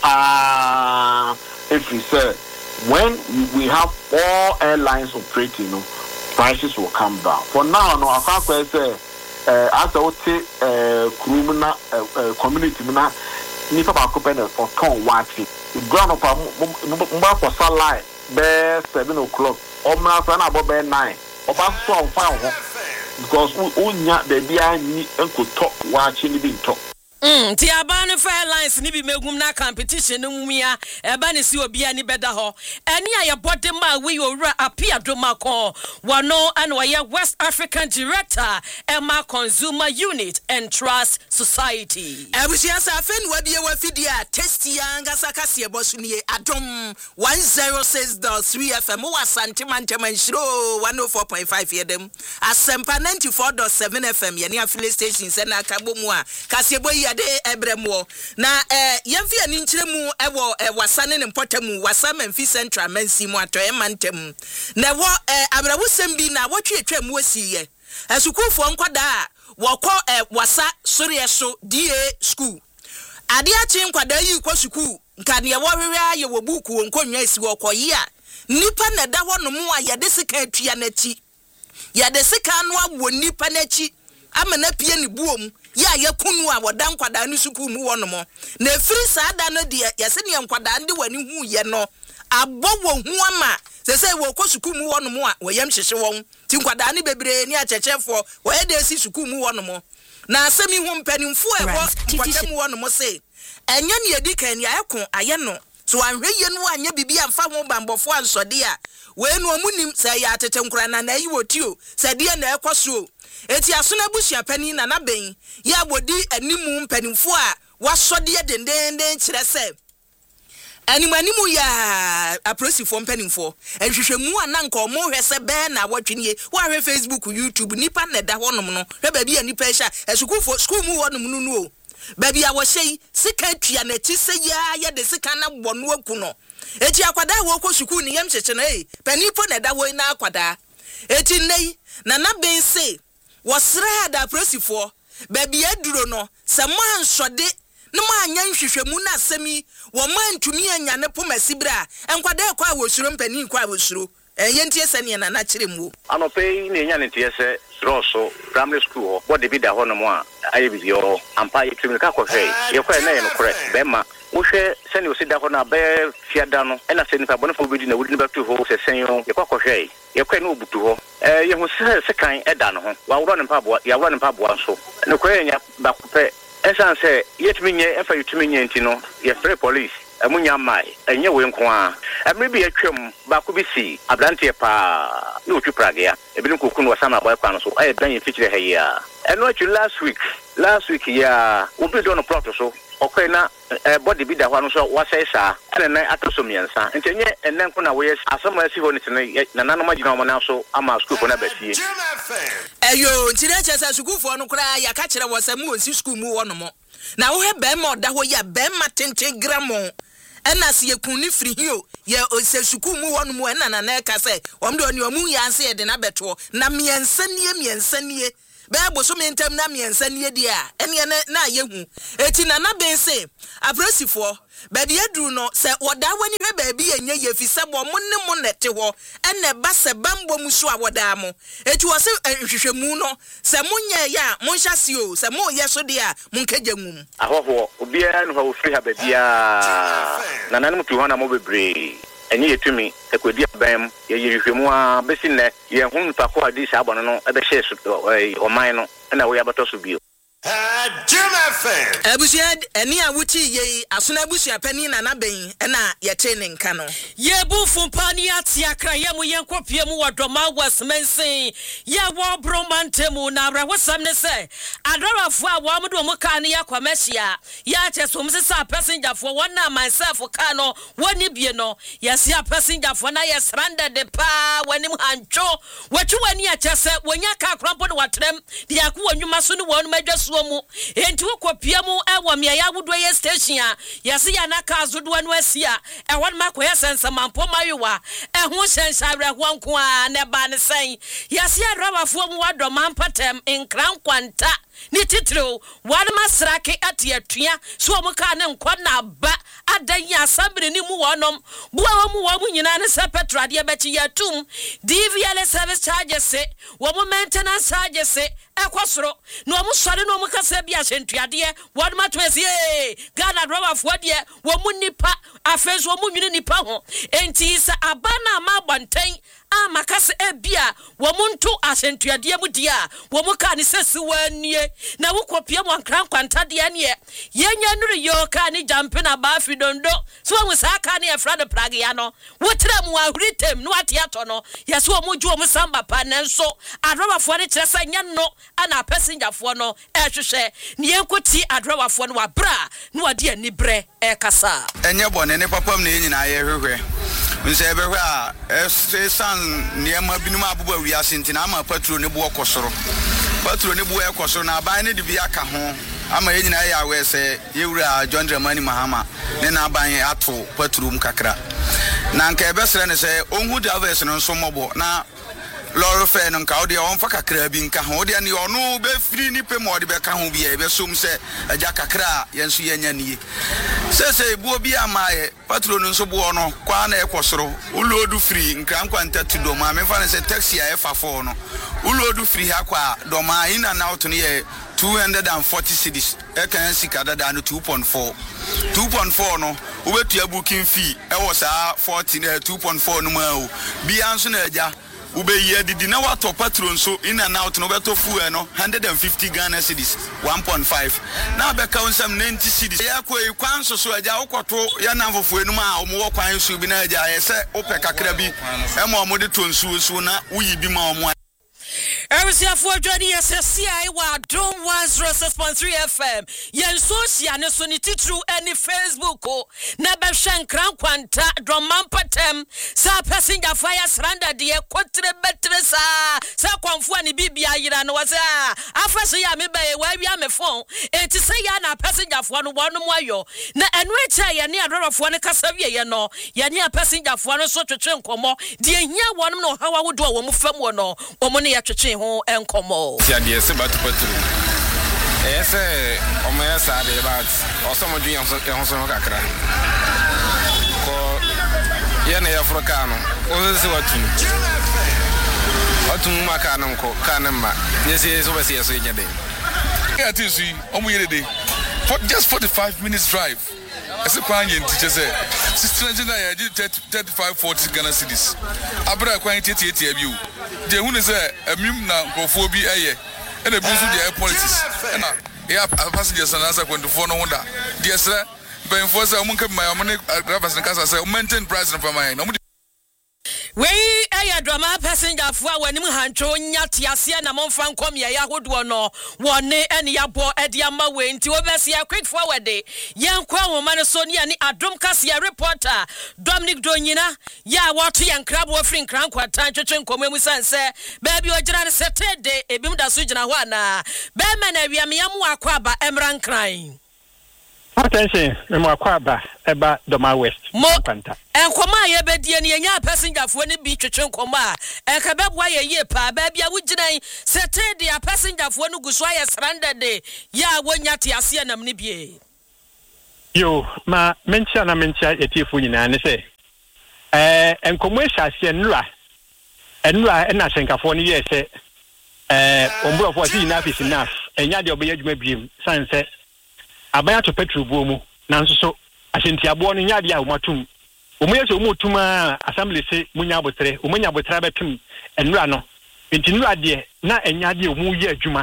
Speaker 10: ah if we say when we have all airlines operating no prices will come down. For now no I can't say uh as I would say uh criminal uh, community na nipa ba ko pen or ton watching the ground up mba for sunlight be seven o'clock o ma fa na bo be nine o ba so on fa ho because unya de bia ni enkoto watching ni bi nto
Speaker 2: Mm, ti abane airlines ni bi megum na competition no mumia eba ne si obi ani beda ho eni aye body ma we owura apia domako wano and waye West African Director Emma Consumer Unit and Trust Society
Speaker 3: Abusia sa fen wa bie wa fidia testia ngasa kase bosunie adom one oh six point three F M wa santimantem nshiro one oh four point five yedem asempa ninety-four point seven F M ye ne affiliate stations na kabomu a kase boyi ade ebremo na eh yemfi ani nkyeremu ewo wasane ne mpotamu wasama mfi central mansi mu ato emantem na wo eh abrabusem bi na wotwe twam wasiye asukufo nkwada a wokọ eh wasa sorieso D A school ade achi nkwada yi kọ school nka ne wo hwehwe aye wo buku nkonwa esi wokọ yi a nipa na da ho no mu a yede sika atua na chi yede sika no awo nipa na chi amana pie ni buom ya yakunu a wodan kwada ni suku mu wono mo na efiri saada no de yese ne nkwada ndi wani hu ye no abọ wo hu ama sese wo ko suku mu wono mo a woyam hyehye won ti nkwada ni bebre ni achechefo wo ye de si suku mu wono mo na asemi hu mpanimfo e wo kwata mu wono mo se enye ne edi kan ya ekon aye no so anhwe ye no anya bibi amfa ho bambofo ansode a we no omunim se ya atete nkura na na yi wotio se de na ekoso eti asona busia pani na na ben ya bodi animu mpanimfo a wasode ye dendenden kire se animu animu ya aprosifo mpanimfo ehwehwemu ananka omo hwese be na watwenie wa hwe Facebook YouTube nipa na da honom no hwe ba bia nipa hia esukufo school mu honom no no baby a wo hye sika tua na ti se ya ya de sika na bonu aku no eti akwada wo ko suku ni yam hyehye na eh panipo na da wo na akwada eti nei na na ben se wo sra da prosifo baby aduro no se mo ansode no ma anya nhwehwemu na asemi wo ma ntumi anya ne pomasibra enkwada kwa wo suro mpani kwa wo suro enyentie se ne na na kiremu
Speaker 11: anope ne nya ne tie se roso primary school what de bi da ho no mo a aye bi yo ampa ye tumi ka ko hwe ye kwa na ye no kore be ma wo hwe se ne o si da ho na be fiada no e na se nipa bonfo bi di na wudi ni ba tu ho se sen yo ye kwa ko hwe ye kwa na obutu ho eh ye ho se se kan e da no ho wa woro ne pa bo ya woro ne pa bo so ne kwa ye nya ba ko pe esan se yetumi nye efa yetumi nye ntino ye free police amunya mai enye we nko a emre bi atwam ba ko bi si ablante pa no twi praga ya ebi nko kunu wasama boy kwa no so aye dan ye fikire ha ya eno atwi last week last week ya obi do no plot so okay na body bi da hwa no so wasai sa ene na atosomiensa ntenye enne nko na we asama asi ho ne na nanom agina mo na so ama school ko na batie
Speaker 3: eyo ntire chesa school fo no kra ya ka kire wo samu onsi school mu wo no mo na wo he be ma oda ho ya be ma tenten gramo ena se yekun ni free hio ye ose school mu wo no mo ena na na ka se omde oni omu ya ase ye de na beto na miensa nie miensa nie be boso mentem na miensa nie dia ene na yehu eti na na ben se abrosifo baby aduru no se woda wani be baby enye ye fi se bo mo ne mo nete ho ene ba se bambo mu so a woda mo eti wo se hwehwemu no se munye ya mo nhase o se mo ye so dia mo nkagya ngum
Speaker 11: ahoho obi a no ho free ha baby a na nanem tu ho na mo bebre enye yetumi ekwedi abam ye yehwehwemu a besi ne ye hu npa ko adi sa abono no ebe hye so o man no na wo ya bato so bio
Speaker 12: Jim F M.
Speaker 3: Abusiad eni awuchi ye asuna abusia pani na na ben na ye training nka no.
Speaker 2: Ye bu fumpani ati akra ye mu ye nkopie mu wadoma wasmensin ye wo bromantemu na abra wasam ne se adorafo a wo amdo mu ka ne yakwamahia ya cheso msisa passenger fo wona myself ka no woni bie no ye sia passenger fo na ye stranded de pa wani mu hancho wachu wani a chese wonya ka krampo no watrem dia ku wonwuma so ne wonu madwa mu enti wokopia mu ewo me ya wudo ye station a yesi ya na ka azudo anu asia e won makoye sensamampo mayowa e ho hyenhyare ho nko a ne ba ne sen yesi adrawafo mu wado mampatem nkran kwanta ni titiro wan masrake ati atua so mu ka ne nkwa na ba adan ya sambre ni mu wonom buwa mu wo mu nyina ne se petrol de bechi yatum D V L service charges wo mu maintenance charges ekosoro no mu sore no mu kasa bia hyentuade wan matwesi eh Ghana drabafo de wo mu nipa afeso mu nwini nipa ho enti sa abana ma bantan a makase ebia wo mu nto ahyentuade mu dia wo mu ka ne sesi wanie na wo kopia mo ankran kwanta de ne yenya nuru yo ka ne jampe na ba fidondo so wo saka ne efra de praga ya no wo tira mu ahuritem no atiato no yeso wo mu ju wo mu samba pa nenso adrobafo ne kyeresa nya no ana passenger fo no ehwehwe ne yenkoti adrobafo no wa bra no wade ani bre e kasa
Speaker 13: enye bone ne papam ne nyina ye hwehwe nse ebehwe a esan ne ma binum abuba wiase ntina ama patrol ne bo okosoro patrol ne bo ekosoro na aban ne de bi aka ho ama ye nyina ya we se yewura John Dramani Mahama ne na aban ato patrol mu kakra na nka ebesere ne se onhu davers no nso mobo na loro fe no nka odi on fa kakra bi nka ho odi ani onu be free ni pe mo odi be ka ho bi e be som se aja kakra yenso yenya nie se se buo bi amaye patrol no nso buo no kwa na ekosoro ulodu free nka nkwanta to do ma me fa ne se taxi a efa fo no ulodu free ha kwa do ma ina na out ne two hundred forty cedis e kan sika dada no two point four two point four no ubetua booking fee e was a forty two point four no ma o bi anso na aja ube ye didi na wato patron so in and out no beto fu e no one hundred fifty Ghana cedis one point five na be ka unsam ninety cedis ya ko e kwan so so aja ukoto ya na mfofu enu ma omo kwan so bi na aja ye se ope kakra bi e ma omo de tonsu so na uyi bi ma omo
Speaker 2: Erisiafo Johnny S S C I wa Dome one oh six point three F M. Yen social ne so ni titru any Facebook o. Na be hwen kran kwanta Droman Patem sa passenger fire surrender de kotre betre sa sa kwamfo ani bibia yira no wase a afase ya me be wa wi am phone enti say ya na passenger fo no wonu mo ayo na enu echa ye ne adorofo ne kasa wie ye no ye ne passenger fo no so twetwe nkomo de ehia wonum no hawa wodo wo mu fam wo no wo mo ne ye twetwe ho enkomo
Speaker 14: tia de se batu patru ese o me sa de bat o so mo dun ho so kakra ko ye ne africano o se watu watu makana nko kana ma yesi so basi yeso nyade
Speaker 15: ya tisi o mu yede for just forty-five minutes drive ese kwan yen teacher say sixteen Nigeria did thirty-five forty Ghana cedis abra kwan tete tete abiu je hu ne say amim na nkofo bi eye e na busu the politics e na ya passengers na asa twenty-four no wonder the sir ben for say mun ka my money drivers in casa say maintain price for my no
Speaker 2: we aya drama passenger fo awani mu hantwo nyate ase na momfa nkom ye yahodo no wone ene yabo ede ama we nti obese ya quick forward yenkwa homa ne so ne ani adom kase ya reporter Dominic Donyina ya wato yankrabo ofrin kran kwatan twetwe nkom emu sanse baby ogira ne setede ebim da so gina ho ana be me na wiam yamu akwaba emran kran
Speaker 16: attention me mo akwaba eba Doma West
Speaker 2: kwanta enkoma ye bedie ne nya passenger fo ne bi twetwe nkoma enka beboa ye ye pa ba bia wuginan setede a passenger fo no guso aye surrender de ya wonya te ase nam ne bie
Speaker 16: yo ma mencha na mencha etifo nyina ne se eh enkomo ehase nura enura na senkafo ne ye se eh ombrofo si na afisi naf enya de obeya djuma biem sanse abaya to petrol bomu nanso so asentiabo no nya de a umatum omuye so umutuma assembly se munya abotre umunya abotra betum enura no enti nura de na enya de omuye adwuma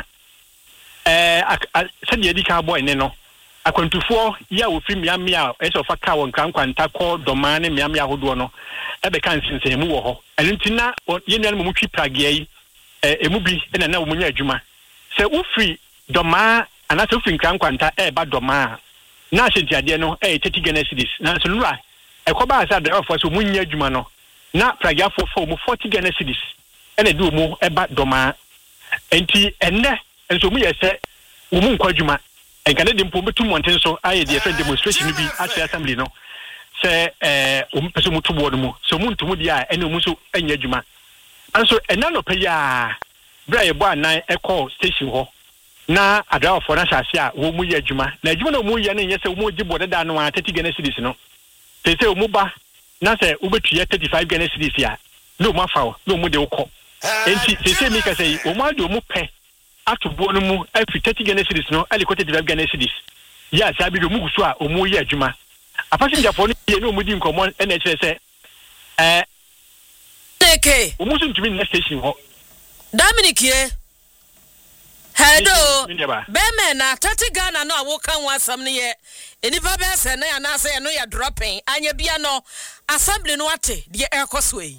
Speaker 16: eh se de edika boy ne no akwantufo ya ofiri miamia eso fa ka won kan kwanta ko doma ne miamia hodo no ebe kan sinse mu wo ho enti na ye nanu mu twi prage yi emu bi na na omunya adwuma se ufiri doma ana so fin kan kwanta e ba doma na asentiade no e thirty Ghana cedis na so nura e ko ba sa driver for so munya adwuma no na pragiafo fo mu forty Ghana cedis ene du mu e ba doma enti enne enso mu yese umu nkwadwuma enkane de mpo betu monten so aye de fe demonstration bi at assembly no se eh um peso mutu board mu so muntu mu dia ene mu so anya adwuma anso ena no pe ya bra ye bo anan e call station ho na adwa for na sase a wo mu ye adwuma na adwuma no mu ye na nyese wo mu gibo da no a thirty Ghana cedis no se se wo ba na se wo betu ye thirty-five Ghana cedis ya no ma fa no mu de wo ko enti se se mi ka sei wo ma de wo mu pe atu bo no mu afi thirty Ghana cedis no ali ko thirty-five Ghana cedis ya sa bi do mu guso a wo mu ye adwuma a passenger for no ye no mu di nkomo e na kire se eh
Speaker 2: Eke
Speaker 16: wo mu so ntumi na station ho
Speaker 2: Dominic ye Hello Beme na thirty Ghana no awo kan wasam ne ye enipa be se na ya na se no ya dropping anya bia no assembly no ate de ekoso yi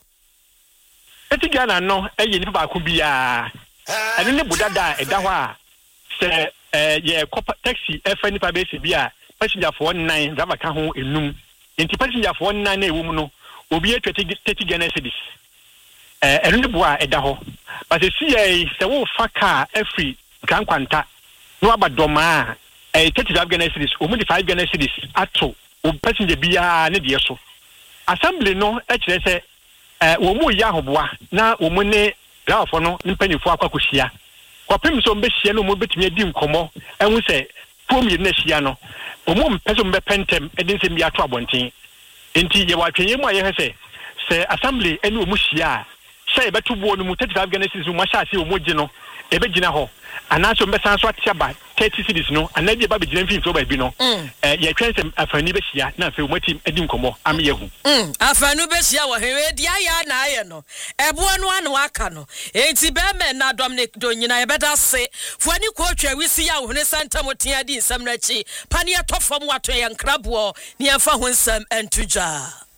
Speaker 16: thirty Ghana no eye nipa ba ko bia ene ne budada e da ho a se eh ye taxi e fa nipa be se bia passenger for nine driver ka ho enum enti passenger for nine na ewu mu no obi e thirty Ghana cedis eh ene ne bo a e da ho but se see se wo fa car every kan kwanta no abadoma eh thirty-five Ghana cedis o mu di five Ghana cedis ato o passenger bia ne de so assembly no e kire se eh wo mu ya hoboa na wo mu ne grafo no mpanifo akwakohia kwapem so mbehia no mo betumi adi nkomo ehun se pom yi na hia no o mo mpeso mbepentem edin se mi ato abonten enti ye watwenye mu aye se se assembly eni o mu hia say betu bo no mu thirty-five Ghana cedis mu sha se o mo gi no e be gina ho anaso mbesan so atiaba thirty cedis no anabi ba be gina mfin so ba bi no eh ye twensem afani be hia na afi o mati edi nkomo am ye hu
Speaker 2: mm afanu be hia wo hewe dia ya na aye no ebo no anu aka no enti be me na Dominic Donyina ye beda se fuani ko twa wisi ya wo ne santa motia di nsam na chi pane etofam wato ye nkrabo ne afa ho nsam entuja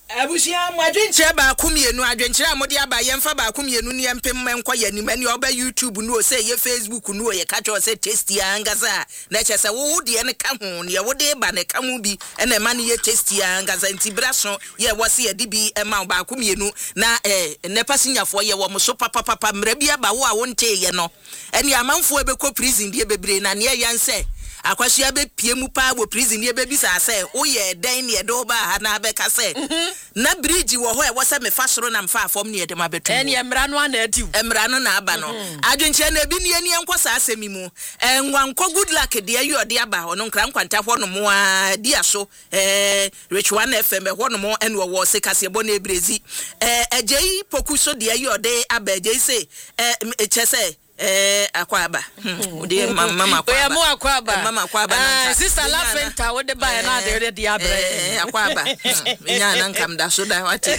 Speaker 3: Abusia mo adwenkyerɛ ba akumienu adwenkyerɛ amode aba yɛmfa ba akumienu ne yɛmpem menkɔ yanim ani oba YouTube nu o sɛ ye Facebook nu o ye ka kyerɛ sɛ tasty angasa na kyerɛ sɛ wo de ne ka ho ne wo de ba ne ka mu bi ɛna ma ne ye tasty angasa nti braso ye wo se ye de bi ɛma ba akumienu na eh ne pasinyafo ye wo mo so papa papa mra bi aba wo a wo nte ye no ɛne amanfo ebekɔ prison die bebre na ne yɛn sɛ akwashia be pie mu pa wo prison ye be bisa sɛ wo ye den ne do ba ha na be ka sɛ na bridge wo ho e wo sɛ me fa soro na mfa afom ne ye de ma betu
Speaker 2: ene emra no ana adi
Speaker 3: emra no na aba no adwenche na bi ne ani enko sa asemi mu enwankɔ good luck de ayi ode aba ono nkra nkwanta ho no mo a di aso eh rich one fm ho no mo ene wo se kase bo na ebrezi eh agei poku so de ayi ode aba agei se eh echese eh akwaba ode mama akwaba
Speaker 2: oya mo akwaba
Speaker 3: mama akwaba na
Speaker 2: sister Lafenta wo de ba na de de abre
Speaker 3: eh akwaba nya na nkam da so da wate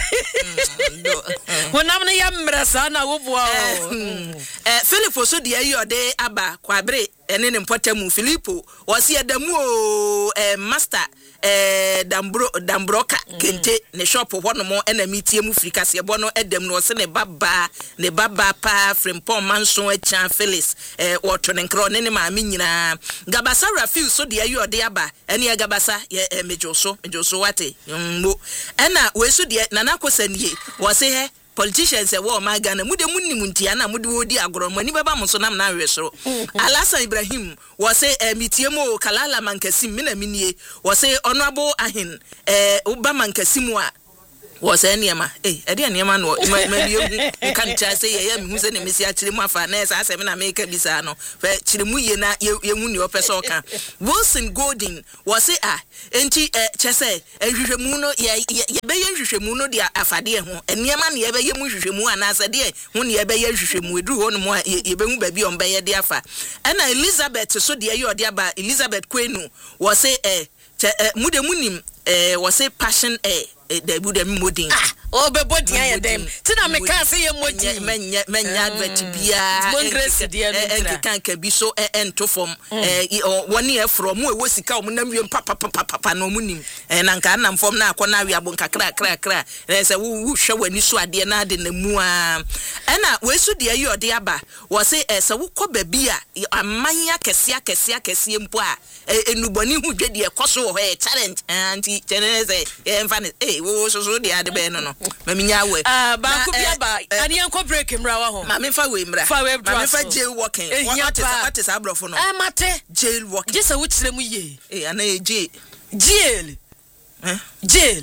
Speaker 2: wonam ne yamra sa na wo boa
Speaker 3: eh Philip so de ayi ode aba kwabre ene ne mpotamu Philipo wo se adamu o eh master eh dambro dambroka kente ne shop ho no mo ena mitie mu frika se bo no edem no se ne baba ne baba pa frempon manso acha Felix eh woto ne nkro ne ne ma me nyina gabasa Rafiu so de ayi ode aba ene ya gabasa ye mejoso mejoso wate mo ena we so de nana kosanie wo se he politicians e wo ma Ghana mude munnim ntia na mude wodi agoro mani baba mo so nam na hwesoro Alasan Ibrahim wo se mitie mo kalala mankasim me na minie wo se honorable ahin eh uba mankasim a wo se niema eh ade niema no ma bi ehu kan cha se ye me hu se ne mesi a kire mu afa na esa asem na me ka bisa no fe kire mu ye na ye hu ni opese oka Wilson Golden wo se a enti eh chese ehwehwemu no ye ye be ye hwehwemu no dia afade ho eniema na ye be ye mu hwehwemu anasa de hu ne ye be ye hwehwemu edu ho no mo ye be hu ba bi on be ye de afa ena Elizabeth so de ye ode aba Elizabeth Kwenu wo se eh mude munim eh wo se passion eh de bude modin
Speaker 2: ah o be body ya dem ti na me ka se ye modin
Speaker 3: menya menya advert bia
Speaker 2: mongrace de
Speaker 3: en kan ka bi so ento form eh woni e from mu e wo sika o mu na wiem papa papa papa no munim eh na nka na form na akọ na wi abon kakra kra kra na se wo hwe wani so ade na ade na mu a ena we su de ayi ode aba wo se eh se wo kọ ba bia amanya kese akese akese mpo a enuboni hu dwede e koso ho e challenge anti tenese e mfa eh wo so so de ade be no no maminya we
Speaker 2: ah ba ku bia ba ani enko break mra wa ho
Speaker 3: ma me fa we mra ma me fa jail walking what is what is abrofo no
Speaker 2: eh mate
Speaker 3: jail walking
Speaker 2: just wo kire mu ye
Speaker 3: eh ana e jail
Speaker 2: jail eh jail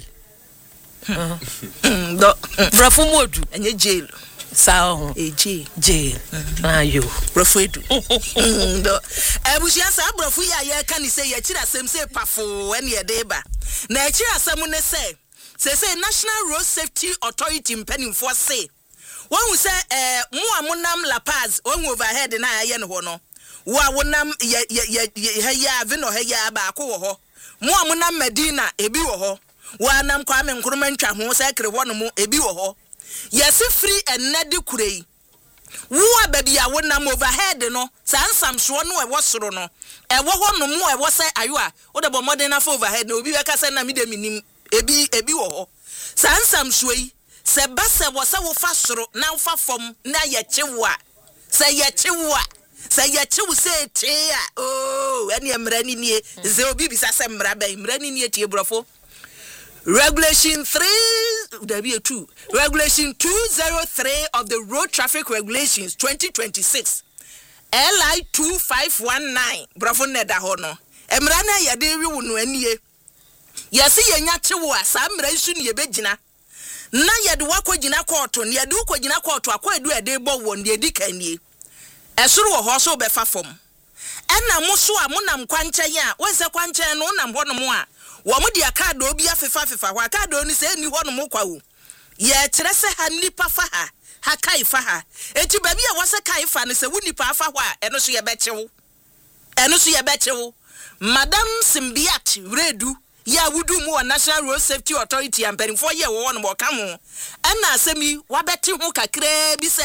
Speaker 3: do
Speaker 2: brafo modu
Speaker 3: enye jail
Speaker 2: sao
Speaker 3: e jail
Speaker 2: jail ayo
Speaker 3: brafo edu do ebusia sa brafo ya ye ka ni say ye kira sem say pafo ene ye de ba na kira asem ne say say say National Road Safety Authority mpanimfo say won say eh mo amonam La Paz won overhead na aye ne ho no wo awonam ye ye ye ya ave no he ya ba ko wo ho mo amonam Medina ebi wo ho wo anam kwa me nkroma ntwa ho say kire ho no mo ebi wo ho yes free and nedi kurei wo ababia wonam overhead no sansam so no e wo soro no e wo ho no mo e wo say ayo a wo de bo modern na overhead no obi be ka say na me de minim ebi ebi wo ho sansam so yi se ba se wo se wo fa soro na wo fa fom na ye chewo a se ye chewo a se ye chewo se te a oh ene emra ni nie ze obi bisa se mra ba emra ni nie tie brofo Regulation three, W two, Regulation two oh three of the Road Traffic Regulations twenty twenty-six, L I two five one nine, Bravo Neda Hono. Emrana Yadewi Wunu Enie. Yasi Yenya Chewa, Sam Raisun Yebejina. Na Yaduako Jina Quarton, Yaduko Jina Quarto, Aqua do a debo one, the Dicanie. Esuru Hoso Befa Fom. Ena Musua Munam Quancha ya, where's the Quancha and Onam Honomoa? Wamu dia card obi afefa afefa wa card oni se ni ho no mo kwa wo ye kire se ha nipa fa ha ha kai fa ha eti ba bia wose kai fa ne se wunipa afa ho a eno so ye bechewo eno so ye bechewo Madam Simbiat Redu ya wudu mu National Road Safety Authority amperin for ye wo no mo ka mo ana asemi wa beti ho kakra bi se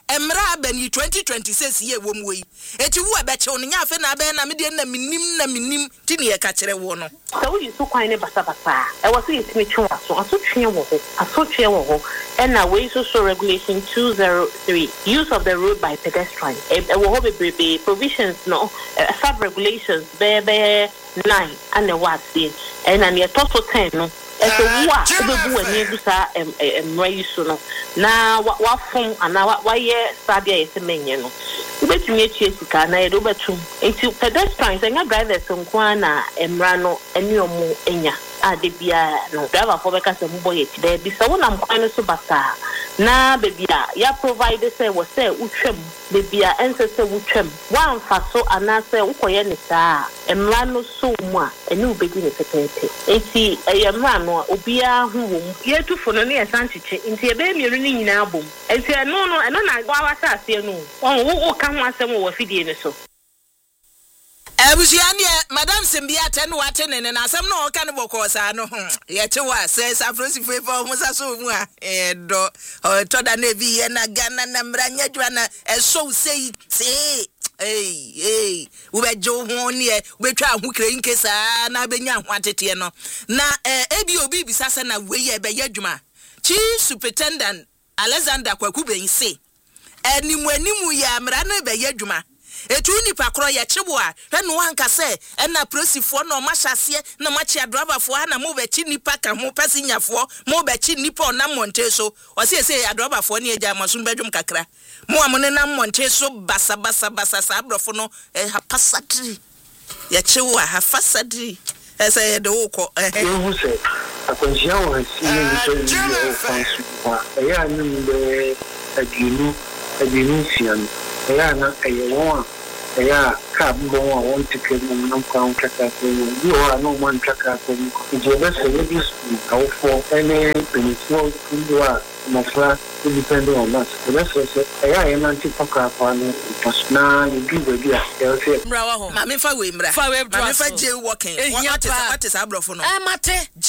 Speaker 3: emra bani twenty twenty-six ye wo mu yi eti wo abeche on nya afa na be na me de na minim na minim ti ne ye ka kire wo no
Speaker 17: so we so kwan ne basa basa e wo so yetimi twa so aso twe wo ho aso twe wo ho and na we so so regulation two oh three use of the road by pedestrians e wo ho be provisions no sub regulations be be nine and the what see and na ye to ten no eso wa ebebu ani busa em emra yiso no na wa fon ana wa ye sadia yese menye no ubetumi echi esika na ye do betum enti pedestrians enya drivers nko na emra no eni omu enya ade bia no driver for beka se mbo ye de bi se wona mkwan no so basa na bebia ya provide say wo say utwem bebia ense say utwem wan fa so ana say ukoye ne saa emra no so mu a eni ubedi ne pepepe enti emra no obia hu wo ye tufo no ne esanchiche enti ebe miru ni nyina abom enti eno no eno na gwa wasa ase no won wo ka ho asem wo fidie ne so
Speaker 3: Ebusiani madam Simbia ten waten ne na asem no ka ne bokosa no ye che wa say Afrosi fefa mo sa so mu a e do o to da na bi ye na Ghana na mranya dwa na e so say ti hey hey we be jo ho ne we twa ho kire nke sa na benya ho atete no na ebi obi bisasa na we ye be ye dwuma chief superintendent Alexander Kwaku ben say enimu enimu ya mra na be ye dwuma etu nipa kro ye chebo a hwe no anka se na prosifo no mashase na machi adroverfo ha na mo be chi nipa ka ho pasinyafo mo be chi nipa na monte so o se se adroverfo ne eja maso bedwum kakra mo amone na monte so basa basa basa sa abrofo no eh ha pasatri ye chewo ha fasadri ese ye de woko eh
Speaker 18: eh se akonjia wo si ni so ni o fansu ha e ya ni be adinu adinu fian ya na ayewa ya ka bo wa won tike mo na kwa on kaka ko yo wa no man kaka ko je ba se ni su ka fo ene penso kundwa mafra depend on that so so ya ya na ti paka kwa no pasna ni bi ba bia ya se
Speaker 3: mra wa ho ma me fa we mra ma me fa je working what is what is abrofo no
Speaker 2: eh mate